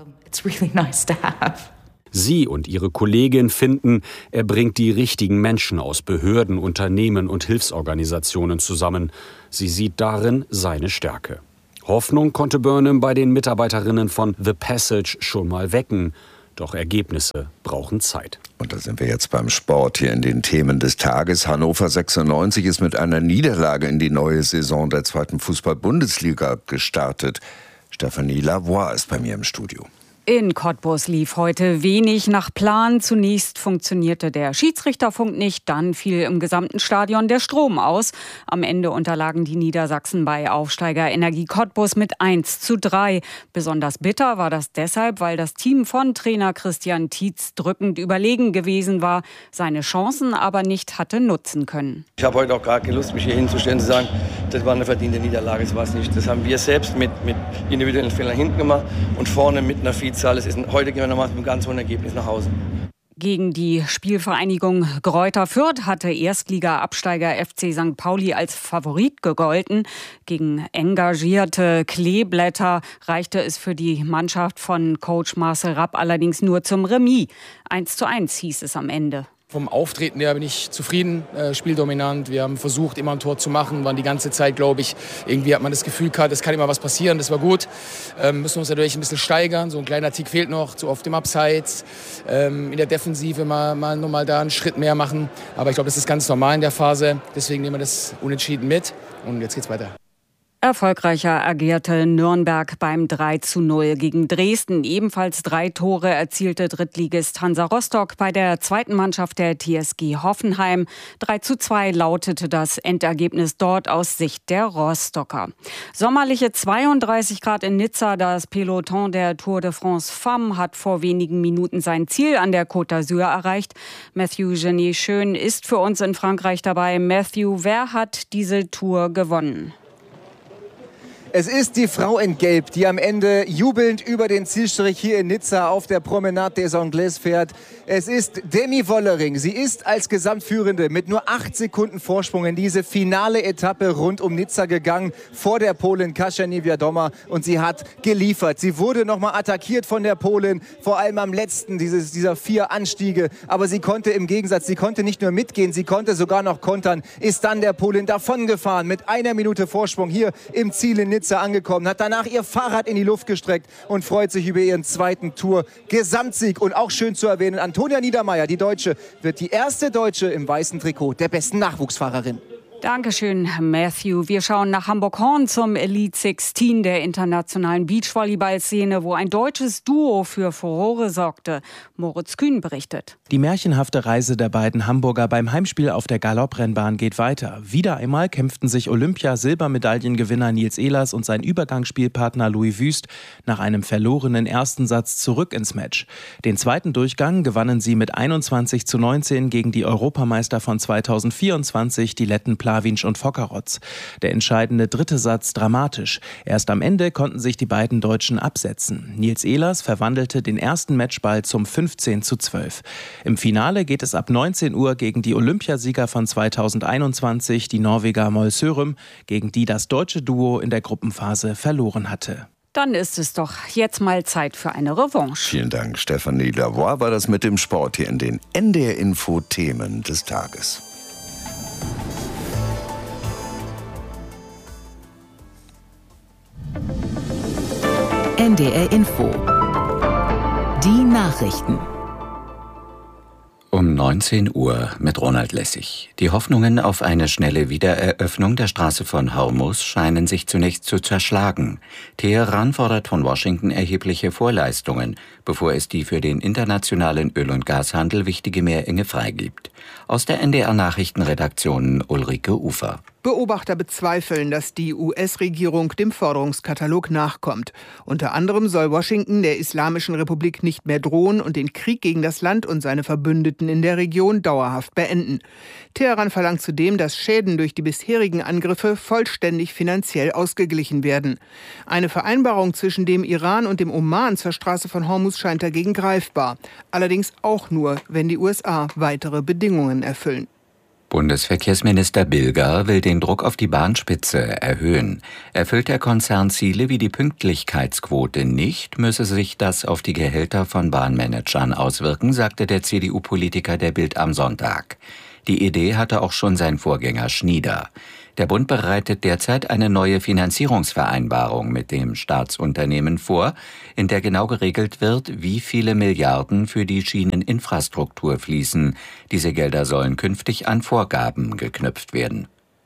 Sie und ihre Kollegin finden, er bringt die richtigen Menschen aus Behörden, Unternehmen und Hilfsorganisationen zusammen. Sie sieht darin seine Stärke. Hoffnung konnte Burnham bei den Mitarbeiterinnen von The Passage schon mal wecken. Doch Ergebnisse brauchen Zeit. Und da sind wir jetzt beim Sport hier in den Themen des Tages. Hannover sechsundneunzig ist mit einer Niederlage in die neue Saison der zweiten Fußball-Bundesliga gestartet. Stephanie Lavoie ist bei mir im Studio. In Cottbus lief heute wenig nach Plan. Zunächst funktionierte der Schiedsrichterfunk nicht, dann fiel im gesamten Stadion der Strom aus. Am Ende unterlagen die Niedersachsen bei Aufsteiger Energie Cottbus mit eins zu drei. Besonders bitter war das deshalb, weil das Team von Trainer Christian Tietz drückend überlegen gewesen war, seine Chancen aber nicht hatte nutzen können. Ich habe heute auch gar keine Lust, mich hier hinzustellen und zu sagen, das war eine verdiente Niederlage, das war es nicht. Das haben wir selbst mit, mit individuellen Fehlern hinten gemacht und vorne mit einer Vielzahl. Es ist, heute gehen wir nochmal mit einem ganz hohen Ergebnis nach Hause. Gegen die Spielvereinigung Greuther Fürth hatte Erstliga-Absteiger F C Sankt Pauli als Favorit gegolten. Gegen engagierte Kleeblätter reichte es für die Mannschaft von Coach Marcel Rapp allerdings nur zum Remis. eins zu eins hieß es am Ende. Vom Auftreten her bin ich zufrieden, äh, spieldominant. Wir haben versucht, immer ein Tor zu machen, waren die ganze Zeit, glaube ich, irgendwie hat man das Gefühl gehabt, es kann immer was passieren, das war gut. Ähm, müssen uns natürlich ein bisschen steigern, so ein kleiner Tick fehlt noch, zu oft im Abseits. Ähm, in der Defensive mal, mal nur mal da einen Schritt mehr machen. Aber ich glaube, das ist ganz normal in der Phase, deswegen nehmen wir das unentschieden mit und jetzt geht's weiter. Erfolgreicher agierte Nürnberg beim drei zu null gegen Dresden. Ebenfalls drei Tore erzielte Drittligist Hansa Rostock bei der zweiten Mannschaft der T S G Hoffenheim. drei zu zwei lautete das Endergebnis dort aus Sicht der Rostocker. Sommerliche zweiunddreißig Grad in Nizza. Das Peloton der Tour de France Femmes hat vor wenigen Minuten sein Ziel an der Côte d'Azur erreicht. Matthew Genet-Schön ist für uns in Frankreich dabei. Matthew, wer hat diese Tour gewonnen? Es ist die Frau in Gelb, die am Ende jubelnd über den Zielstrich hier in Nizza auf der Promenade des Anglais fährt. Es ist Demi Wollering. Sie ist als Gesamtführende mit nur acht Sekunden Vorsprung in diese finale Etappe rund um Nizza gegangen, vor der Polin Kasia Niewiadoma. Und sie hat geliefert. Sie wurde nochmal attackiert von der Polin, vor allem am letzten dieses, dieser vier Anstiege. Aber sie konnte im Gegensatz, sie konnte nicht nur mitgehen, sie konnte sogar noch kontern. Ist dann der Polin davongefahren mit einer Minute Vorsprung hier im Ziel in Nizza angekommen, hat danach ihr Fahrrad in die Luft gestreckt und freut sich über ihren zweiten Tour-Gesamtsieg. Und auch schön zu erwähnen, Antonia Niedermeyer, die Deutsche, wird die erste Deutsche im weißen Trikot der besten Nachwuchsfahrerin. Dankeschön, Matthew. Wir schauen nach Hamburg-Horn zum Elite sechzehn der internationalen Beachvolleyball-Szene, wo ein deutsches Duo für Furore sorgte. Moritz Kühn berichtet. Die märchenhafte Reise der beiden Hamburger beim Heimspiel auf der Galopprennbahn geht weiter. Wieder einmal kämpften sich Olympia-Silbermedaillengewinner Nils Ehlers und sein Übergangsspielpartner Louis Wüst nach einem verlorenen ersten Satz zurück ins Match. Den zweiten Durchgang gewannen sie mit einundzwanzig zu neunzehn gegen die Europameister von zweitausendvierundzwanzig, die Letten Plawinsch und Fockerotz. Der entscheidende dritte Satz dramatisch. Erst am Ende konnten sich die beiden Deutschen absetzen. Nils Ehlers verwandelte den ersten Matchball zum fünfzehn zu zwölf. Im Finale geht es ab neunzehn Uhr gegen die Olympiasieger von zweitausendeinundzwanzig, die Norweger Moll Sørum, gegen die das deutsche Duo in der Gruppenphase verloren hatte. Dann ist es doch jetzt mal Zeit für eine Revanche. Vielen Dank, Stephanie Lavoie, war das mit dem Sport hier in den N D R-Info-Themen des Tages. N D R Info. Die Nachrichten. Um neunzehn Uhr mit Ronald Lessig. Die Hoffnungen auf eine schnelle Wiedereröffnung der Straße von Hormuz scheinen sich zunächst zu zerschlagen. Teheran fordert von Washington erhebliche Vorleistungen, bevor es die für den internationalen Öl- und Gashandel wichtige Meerenge freigibt. Aus der N D R-Nachrichtenredaktion Ulrike Ufer. Beobachter bezweifeln, dass die U S-Regierung dem Forderungskatalog nachkommt. Unter anderem soll Washington der Islamischen Republik nicht mehr drohen und den Krieg gegen das Land und seine Verbündeten in der Region dauerhaft beenden. Teheran verlangt zudem, dass Schäden durch die bisherigen Angriffe vollständig finanziell ausgeglichen werden. Eine Vereinbarung zwischen dem Iran und dem Oman zur Straße von Hormuz scheint dagegen greifbar. Allerdings auch nur, wenn die U S A weitere Bedingungen erfüllen. Bundesverkehrsminister Bilger will den Druck auf die Bahnspitze erhöhen. Erfüllt der Konzern Ziele wie die Pünktlichkeitsquote nicht, müsse sich das auf die Gehälter von Bahnmanagern auswirken, sagte der C D U-Politiker der Bild am Sonntag. Die Idee hatte auch schon sein Vorgänger Schnieder. Der Bund bereitet derzeit eine neue Finanzierungsvereinbarung mit dem Staatsunternehmen vor, in der genau geregelt wird, wie viele Milliarden für die Schieneninfrastruktur fließen. Diese Gelder sollen künftig an Vorgaben geknüpft werden.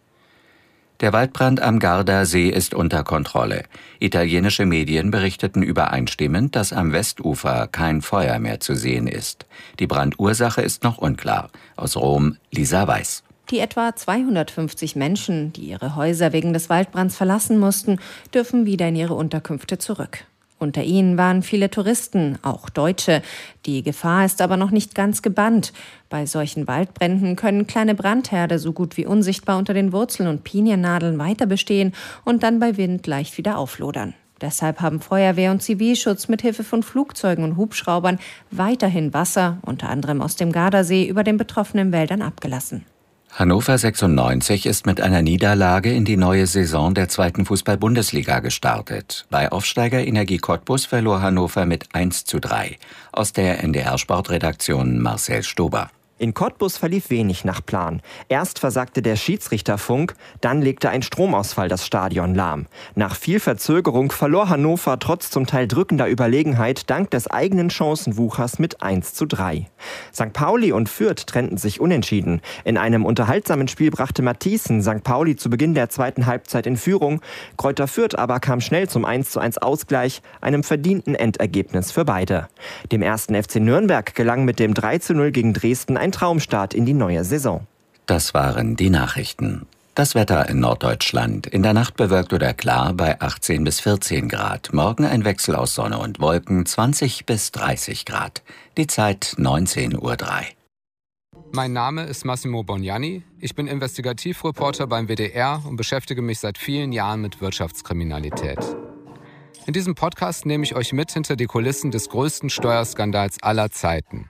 Der Waldbrand am Gardasee ist unter Kontrolle. Italienische Medien berichteten übereinstimmend, dass am Westufer kein Feuer mehr zu sehen ist. Die Brandursache ist noch unklar. Aus Rom, Lisa Weiß. Die etwa zweihundertfünfzig Menschen, die ihre Häuser wegen des Waldbrands verlassen mussten, dürfen wieder in ihre Unterkünfte zurück. Unter ihnen waren viele Touristen, auch Deutsche. Die Gefahr ist aber noch nicht ganz gebannt. Bei solchen Waldbränden können kleine Brandherde so gut wie unsichtbar unter den Wurzeln und Piniennadeln weiter bestehen und dann bei Wind leicht wieder auflodern. Deshalb haben Feuerwehr und Zivilschutz mit Hilfe von Flugzeugen und Hubschraubern weiterhin Wasser, unter anderem aus dem Gardasee, über den betroffenen Wäldern abgelassen. Hannover sechsundneunzig ist mit einer Niederlage in die neue Saison der zweiten Fußball-Bundesliga gestartet. Bei Aufsteiger Energie Cottbus verlor Hannover mit eins zu drei. Aus der N D R-Sportredaktion Marcel Stober. In Cottbus verlief wenig nach Plan. Erst versagte der Schiedsrichterfunk, dann legte ein Stromausfall das Stadion lahm. Nach viel Verzögerung verlor Hannover trotz zum Teil drückender Überlegenheit dank des eigenen Chancenwuchers mit eins zu drei. Sankt Pauli und Fürth trennten sich unentschieden. In einem unterhaltsamen Spiel brachte Matthiessen Sankt Pauli zu Beginn der zweiten Halbzeit in Führung. Greuther Fürth aber kam schnell zum eins zu eins Ausgleich, einem verdienten Endergebnis für beide. Dem ersten F C Nürnberg gelang mit dem drei zu null gegen Dresden ein Traumstart in die neue Saison. Das waren die Nachrichten. Das Wetter in Norddeutschland. In der Nacht bewölkt oder klar bei achtzehn bis vierzehn Grad. Morgen ein Wechsel aus Sonne und Wolken, zwanzig bis dreißig Grad. Die Zeit neunzehn Uhr drei. Mein Name ist Massimo Bognani. Ich bin Investigativreporter beim W D R und beschäftige mich seit vielen Jahren mit Wirtschaftskriminalität. In diesem Podcast nehme ich euch mit hinter die Kulissen des größten Steuerskandals aller Zeiten.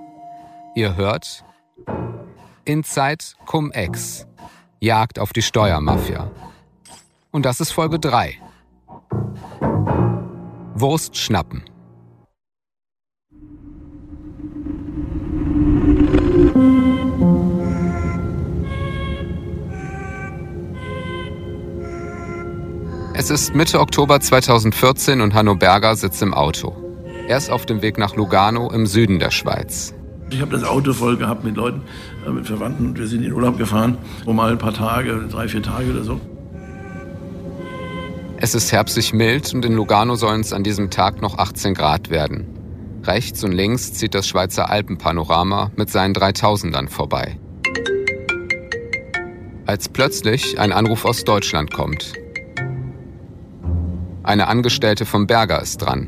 Ihr hört Inside Cum-Ex, Jagd auf die Steuermafia. Und das ist Folge drei. Wurst schnappen. Es ist Mitte Oktober zweitausendvierzehn und Hanno Berger sitzt im Auto. Er ist auf dem Weg nach Lugano im Süden der Schweiz. Ich habe das Auto voll gehabt mit Leuten, mit Verwandten und wir sind in Urlaub gefahren, um mal ein paar Tage, drei, vier Tage oder so. Es ist herbstlich mild und in Lugano sollen es an diesem Tag noch achtzehn Grad werden. Rechts und links zieht das Schweizer Alpenpanorama mit seinen dreitausendern vorbei. Als plötzlich ein Anruf aus Deutschland kommt. Eine Angestellte vom Berger ist dran.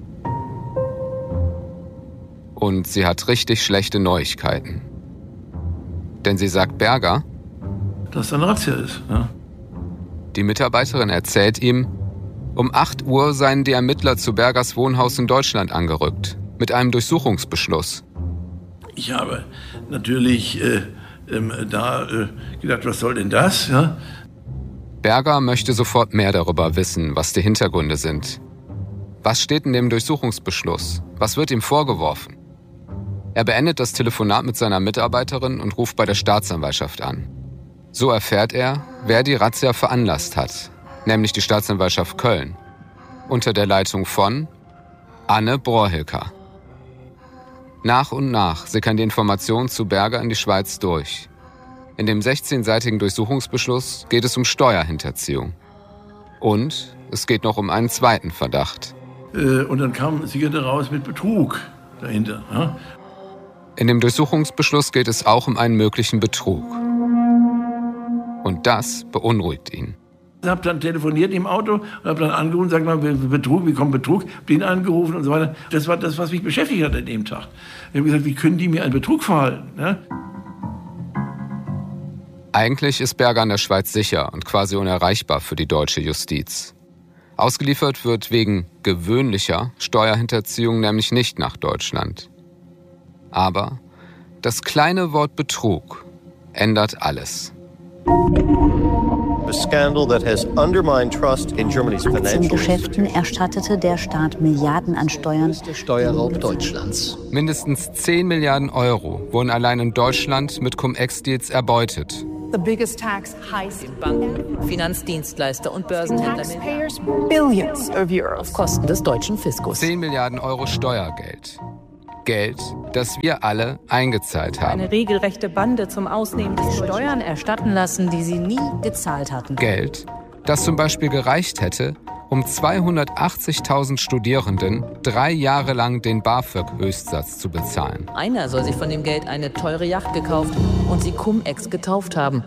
Und sie hat richtig schlechte Neuigkeiten. Denn sie sagt Berger, dass da ein Razzia ist. Ja. Die Mitarbeiterin erzählt ihm, um acht Uhr seien die Ermittler zu Bergers Wohnhaus in Deutschland angerückt. Mit einem Durchsuchungsbeschluss. Ich habe natürlich äh, ähm, da äh, gedacht, was soll denn das? Ja? Berger möchte sofort mehr darüber wissen, was die Hintergründe sind. Was steht in dem Durchsuchungsbeschluss? Was wird ihm vorgeworfen? Er beendet das Telefonat mit seiner Mitarbeiterin und ruft bei der Staatsanwaltschaft an. So erfährt er, wer die Razzia veranlasst hat, nämlich die Staatsanwaltschaft Köln, unter der Leitung von Anne Brohilker. Nach und nach sickern die Informationen zu Berger in die Schweiz durch. In dem sechzehnseitigen Durchsuchungsbeschluss geht es um Steuerhinterziehung. Und es geht noch um einen zweiten Verdacht. Äh, und dann kam Zigarette raus mit Betrug dahinter. Ja? In dem Durchsuchungsbeschluss geht es auch um einen möglichen Betrug. Und das beunruhigt ihn. Ich habe dann telefoniert im Auto und habe dann angerufen und gesagt, mal, Betrug, wie kommt Betrug? Hab den angerufen und so weiter. Das war das, was mich beschäftigt hat an dem Tag. Ich habe gesagt, wie können die mir einen Betrug verhalten? Ja? Eigentlich ist Berger in der Schweiz sicher und quasi unerreichbar für die deutsche Justiz. Ausgeliefert wird wegen gewöhnlicher Steuerhinterziehung nämlich nicht nach Deutschland. Aber das kleine Wort Betrug ändert alles. Mit den Geschäften erstattete der Staat Milliarden an Steuern. Steuerraub Deutschlands. Mindestens zehn Milliarden Euro wurden allein in Deutschland mit Cum-Ex-Deals erbeutet. The biggest tax heist in Banken, Finanzdienstleister und Börsenhändler. Taxpayers billions of euros. Auf Kosten des deutschen Fiskus. zehn Milliarden Euro Steuergeld. Geld, das wir alle eingezahlt haben. Eine regelrechte Bande zum Ausnehmen des Steuern erstatten lassen, die sie nie gezahlt hatten. Geld, das zum Beispiel gereicht hätte, um zweihundertachtzigtausend Studierenden drei Jahre lang den BAföG-Höchstsatz zu bezahlen. Einer soll sich von dem Geld eine teure Yacht gekauft und sie Cum-Ex getauft haben.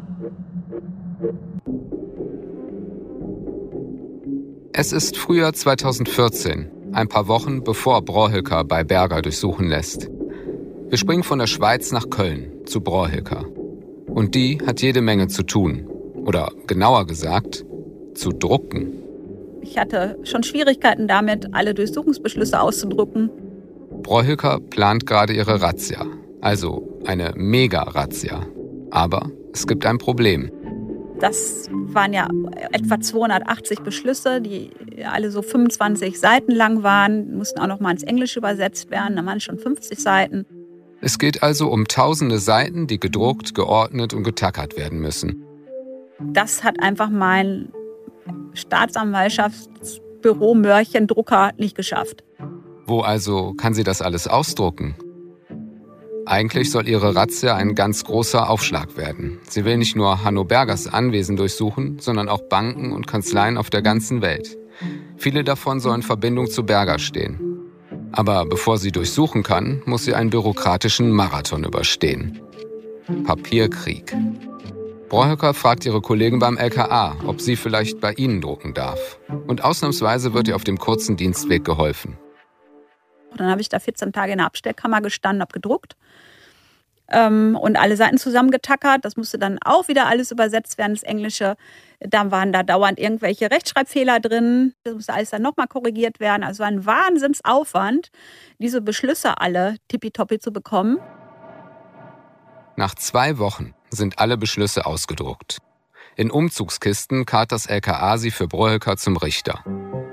Es ist Frühjahr zweitausendvierzehn. Ein paar Wochen bevor Brohilker bei Berger durchsuchen lässt. Wir springen von der Schweiz nach Köln zu Brohilker. Und die hat jede Menge zu tun. Oder genauer gesagt, zu drucken. Ich hatte schon Schwierigkeiten damit, alle Durchsuchungsbeschlüsse auszudrucken. Brohilker plant gerade ihre Razzia. Also eine Mega-Razzia. Aber es gibt ein Problem. Das waren ja etwa zweihundertachtzig Beschlüsse, die alle so fünfundzwanzig Seiten lang waren, mussten auch noch mal ins Englische übersetzt werden, da waren schon fünfzig Seiten. Es geht also um tausende Seiten, die gedruckt, geordnet und getackert werden müssen. Das hat einfach mein Staatsanwaltschaftsbüro Mörchen-Drucker nicht geschafft. Wo also kann sie das alles ausdrucken? Eigentlich soll ihre Razzia ein ganz großer Aufschlag werden. Sie will nicht nur Hanno Bergers Anwesen durchsuchen, sondern auch Banken und Kanzleien auf der ganzen Welt. Viele davon sollen in Verbindung zu Berger stehen. Aber bevor sie durchsuchen kann, muss sie einen bürokratischen Marathon überstehen. Papierkrieg. Brohilker fragt ihre Kollegen beim L K A, ob sie vielleicht bei ihnen drucken darf. Und ausnahmsweise wird ihr auf dem kurzen Dienstweg geholfen. Dann habe ich da vierzehn Tage in der Abstellkammer gestanden, habe gedruckt ähm, und alle Seiten zusammengetackert. Das musste dann auch wieder alles übersetzt werden, das Englische. Dann waren da dauernd irgendwelche Rechtschreibfehler drin. Das musste alles dann nochmal korrigiert werden. Also ein Wahnsinnsaufwand, diese Beschlüsse alle tippitoppi zu bekommen. Nach zwei Wochen sind alle Beschlüsse ausgedruckt. In Umzugskisten karrt das L K A sie für Brohilker zum Richter.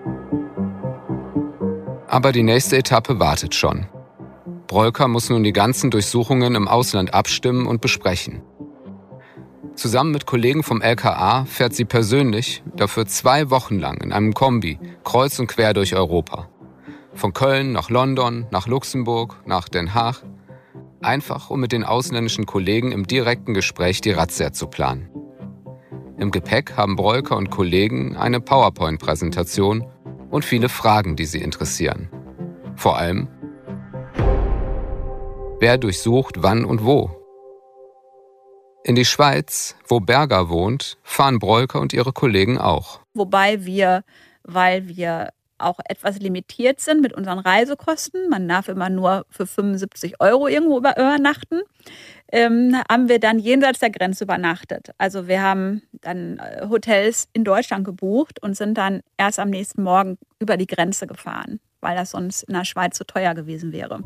Aber die nächste Etappe wartet schon. Brohilker muss nun die ganzen Durchsuchungen im Ausland abstimmen und besprechen. Zusammen mit Kollegen vom L K A fährt sie persönlich dafür zwei Wochen lang in einem Kombi kreuz und quer durch Europa. Von Köln nach London, nach Luxemburg, nach Den Haag. Einfach, um mit den ausländischen Kollegen im direkten Gespräch die Razzia zu planen. Im Gepäck haben Brohilker und Kollegen eine PowerPoint-Präsentation und viele Fragen, die sie interessieren. Vor allem, wer durchsucht wann und wo? In die Schweiz, wo Berger wohnt, fahren Brohilker und ihre Kollegen auch. Wobei wir, weil wir auch etwas limitiert sind mit unseren Reisekosten, man darf immer nur für fünfundsiebzig Euro irgendwo übernachten, ähm, haben wir dann jenseits der Grenze übernachtet. Also wir haben dann Hotels in Deutschland gebucht und sind dann erst am nächsten Morgen über die Grenze gefahren, weil das sonst in der Schweiz zu teuer gewesen wäre.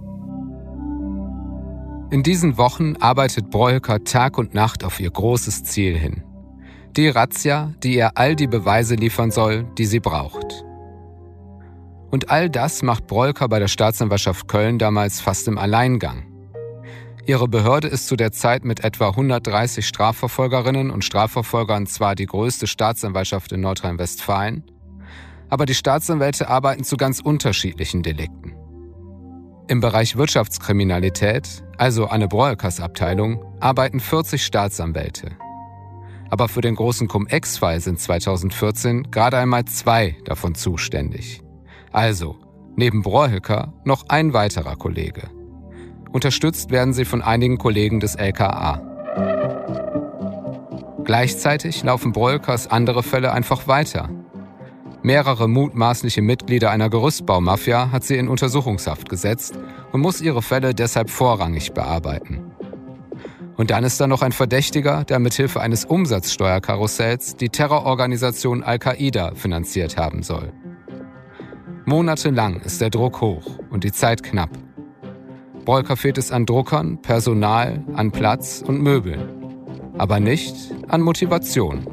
In diesen Wochen arbeitet Brohilker Tag und Nacht auf ihr großes Ziel hin. Die Razzia, die ihr all die Beweise liefern soll, die sie braucht. Und all das macht Brohilker bei der Staatsanwaltschaft Köln damals fast im Alleingang. Ihre Behörde ist zu der Zeit mit etwa hundertdreißig Strafverfolgerinnen und Strafverfolgern zwar die größte Staatsanwaltschaft in Nordrhein-Westfalen, aber die Staatsanwälte arbeiten zu ganz unterschiedlichen Delikten. Im Bereich Wirtschaftskriminalität, also Anne Brohilkers Abteilung, arbeiten vierzig Staatsanwälte. Aber für den großen Cum-Ex-Fall sind zweitausendvierzehn gerade einmal zwei davon zuständig. Also, neben Brohilker noch ein weiterer Kollege. Unterstützt werden sie von einigen Kollegen des L K A. Gleichzeitig laufen Broilkers andere Fälle einfach weiter. Mehrere mutmaßliche Mitglieder einer Gerüstbaumafia hat sie in Untersuchungshaft gesetzt und muss ihre Fälle deshalb vorrangig bearbeiten. Und dann ist da noch ein Verdächtiger, der mithilfe eines Umsatzsteuerkarussells die Terrororganisation Al-Qaida finanziert haben soll. Monatelang ist der Druck hoch und die Zeit knapp. Broilker fehlt es an Druckern, Personal, an Platz und Möbeln. Aber nicht an Motivation.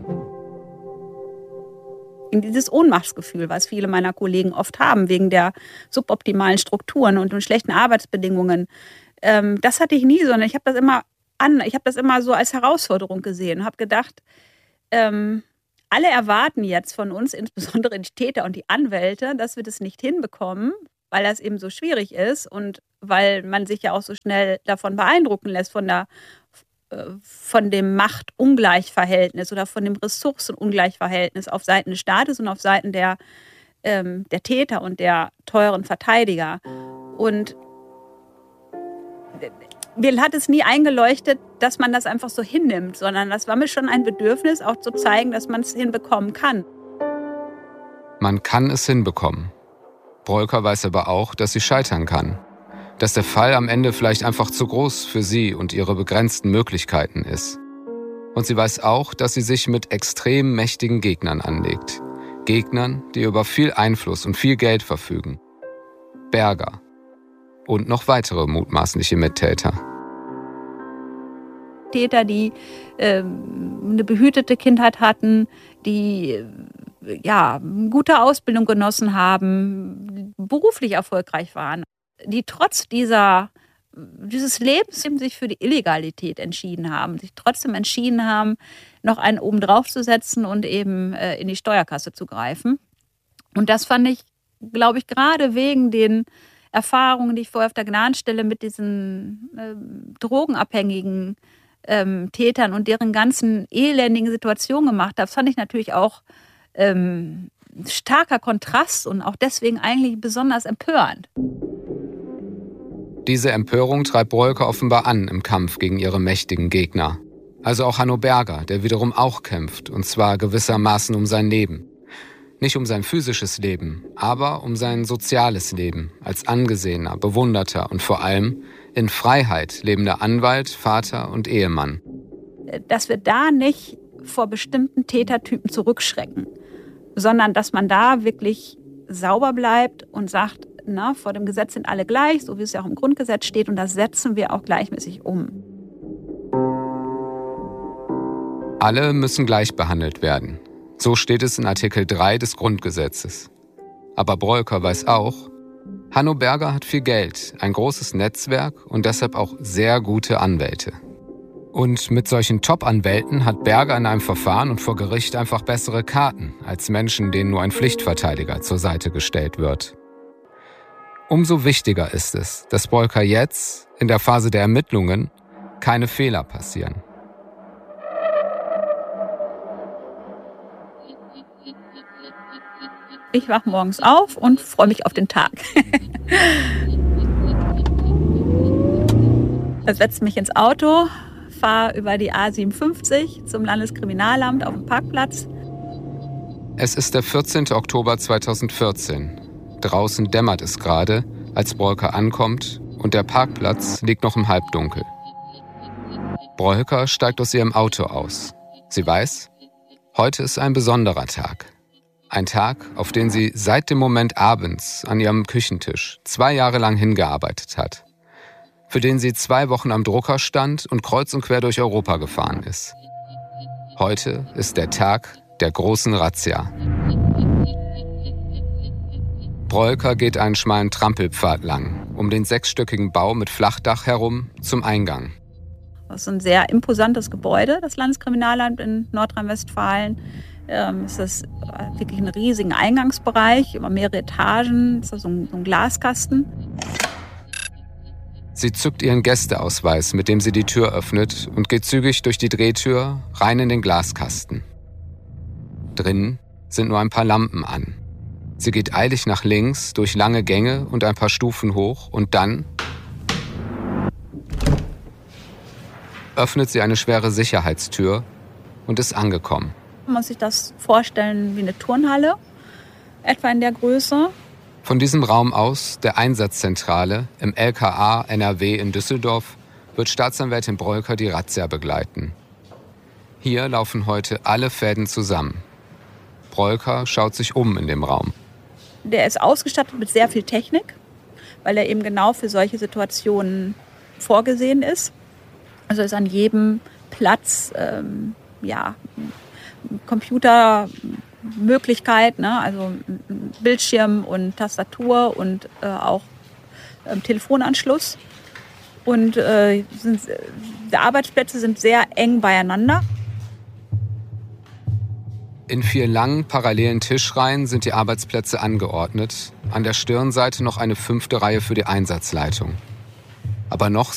Dieses Ohnmachtsgefühl, was viele meiner Kollegen oft haben, wegen der suboptimalen Strukturen und den schlechten Arbeitsbedingungen, ähm, das hatte ich nie, sondern ich habe das immer an, ich habe das immer so als Herausforderung gesehen und habe gedacht, ähm, alle erwarten jetzt von uns, insbesondere die Täter und die Anwälte, dass wir das nicht hinbekommen, weil das eben so schwierig ist und weil man sich ja auch so schnell davon beeindrucken lässt, von der von dem Machtungleichverhältnis oder von dem Ressourcenungleichverhältnis auf Seiten des Staates und auf Seiten der, ähm, der Täter und der teuren Verteidiger. Und mir hat es nie eingeleuchtet, dass man das einfach so hinnimmt, sondern das war mir schon ein Bedürfnis, auch zu zeigen, dass man es hinbekommen kann. Man kann es hinbekommen. Broilker weiß aber auch, dass sie scheitern kann. Dass der Fall am Ende vielleicht einfach zu groß für sie und ihre begrenzten Möglichkeiten ist. Und sie weiß auch, dass sie sich mit extrem mächtigen Gegnern anlegt. Gegnern, die über viel Einfluss und viel Geld verfügen. Berger. Und noch weitere mutmaßliche Mittäter. Täter, die äh, eine behütete Kindheit hatten, die äh, ja, eine gute Ausbildung genossen haben, beruflich erfolgreich waren, die trotz dieser, dieses Lebens sich für die Illegalität entschieden haben, sich trotzdem entschieden haben, noch einen oben drauf zu setzen und eben äh, in die Steuerkasse zu greifen. Und das fand ich, glaube ich, gerade wegen den Erfahrungen, die ich vorher auf der Gnadenstelle mit diesen äh, drogenabhängigen ähm, Tätern und deren ganzen elendigen Situationen gemacht habe, fand ich natürlich auch ähm, starker Kontrast und auch deswegen eigentlich besonders empörend. Diese Empörung treibt Broilker offenbar an im Kampf gegen ihre mächtigen Gegner. Also auch Hanno Berger, der wiederum auch kämpft, und zwar gewissermaßen um sein Leben. Nicht um sein physisches Leben, aber um sein soziales Leben als angesehener, bewunderter und vor allem in Freiheit lebender Anwalt, Vater und Ehemann. Dass wir da nicht vor bestimmten Tätertypen zurückschrecken, sondern dass man da wirklich sauber bleibt und sagt, na, vor dem Gesetz sind alle gleich, so wie es ja auch im Grundgesetz steht, und das setzen wir auch gleichmäßig um. Alle müssen gleich behandelt werden. So steht es in Artikel drei des Grundgesetzes. Aber Broilker weiß auch, Hanno Berger hat viel Geld, ein großes Netzwerk und deshalb auch sehr gute Anwälte. Und mit solchen Top-Anwälten hat Berger in einem Verfahren und vor Gericht einfach bessere Karten als Menschen, denen nur ein Pflichtverteidiger zur Seite gestellt wird. Umso wichtiger ist es, dass Broilker jetzt, in der Phase der Ermittlungen, keine Fehler passieren. Ich wache morgens auf und freue mich auf den Tag. Ich setze mich ins Auto, fahre über die A siebenundfünfzig zum Landeskriminalamt auf dem Parkplatz. Es ist der vierzehnten Oktober zweitausendvierzehn. Draußen dämmert es gerade, als Broilker ankommt und der Parkplatz liegt noch im Halbdunkel. Broilker steigt aus ihrem Auto aus. Sie weiß, heute ist ein besonderer Tag. Ein Tag, auf den sie seit dem Moment abends an ihrem Küchentisch zwei Jahre lang hingearbeitet hat. Für den sie zwei Wochen am Drucker stand und kreuz und quer durch Europa gefahren ist. Heute ist der Tag der großen Razzia. Broilker geht einen schmalen Trampelpfad lang, um den sechsstöckigen Bau mit Flachdach herum zum Eingang. Das ist ein sehr imposantes Gebäude, das Landeskriminalamt in Nordrhein-Westfalen. Ähm, es ist wirklich ein riesiger Eingangsbereich, über mehrere Etagen, es ist so ein, so ein Glaskasten. Sie zückt ihren Gästeausweis, mit dem sie die Tür öffnet, und geht zügig durch die Drehtür rein in den Glaskasten. Drinnen sind nur ein paar Lampen an. Sie geht eilig nach links, durch lange Gänge und ein paar Stufen hoch und dann öffnet sie eine schwere Sicherheitstür und ist angekommen. Man muss sich das vorstellen wie eine Turnhalle, etwa in der Größe. Von diesem Raum aus, der Einsatzzentrale im L K A N R W in Düsseldorf, wird Staatsanwältin Breuker die Razzia begleiten. Hier laufen heute alle Fäden zusammen. Breuker schaut sich um in dem Raum. Der ist ausgestattet mit sehr viel Technik, weil er eben genau für solche Situationen vorgesehen ist. Also ist an jedem Platz ähm, ja, Computermöglichkeit, ne? Also Bildschirm und Tastatur und äh, auch ähm, Telefonanschluss. Und äh, sind, die Arbeitsplätze sind sehr eng beieinander. In vier langen, parallelen Tischreihen sind die Arbeitsplätze angeordnet. An der Stirnseite noch eine fünfte Reihe für die Einsatzleitung. Aber noch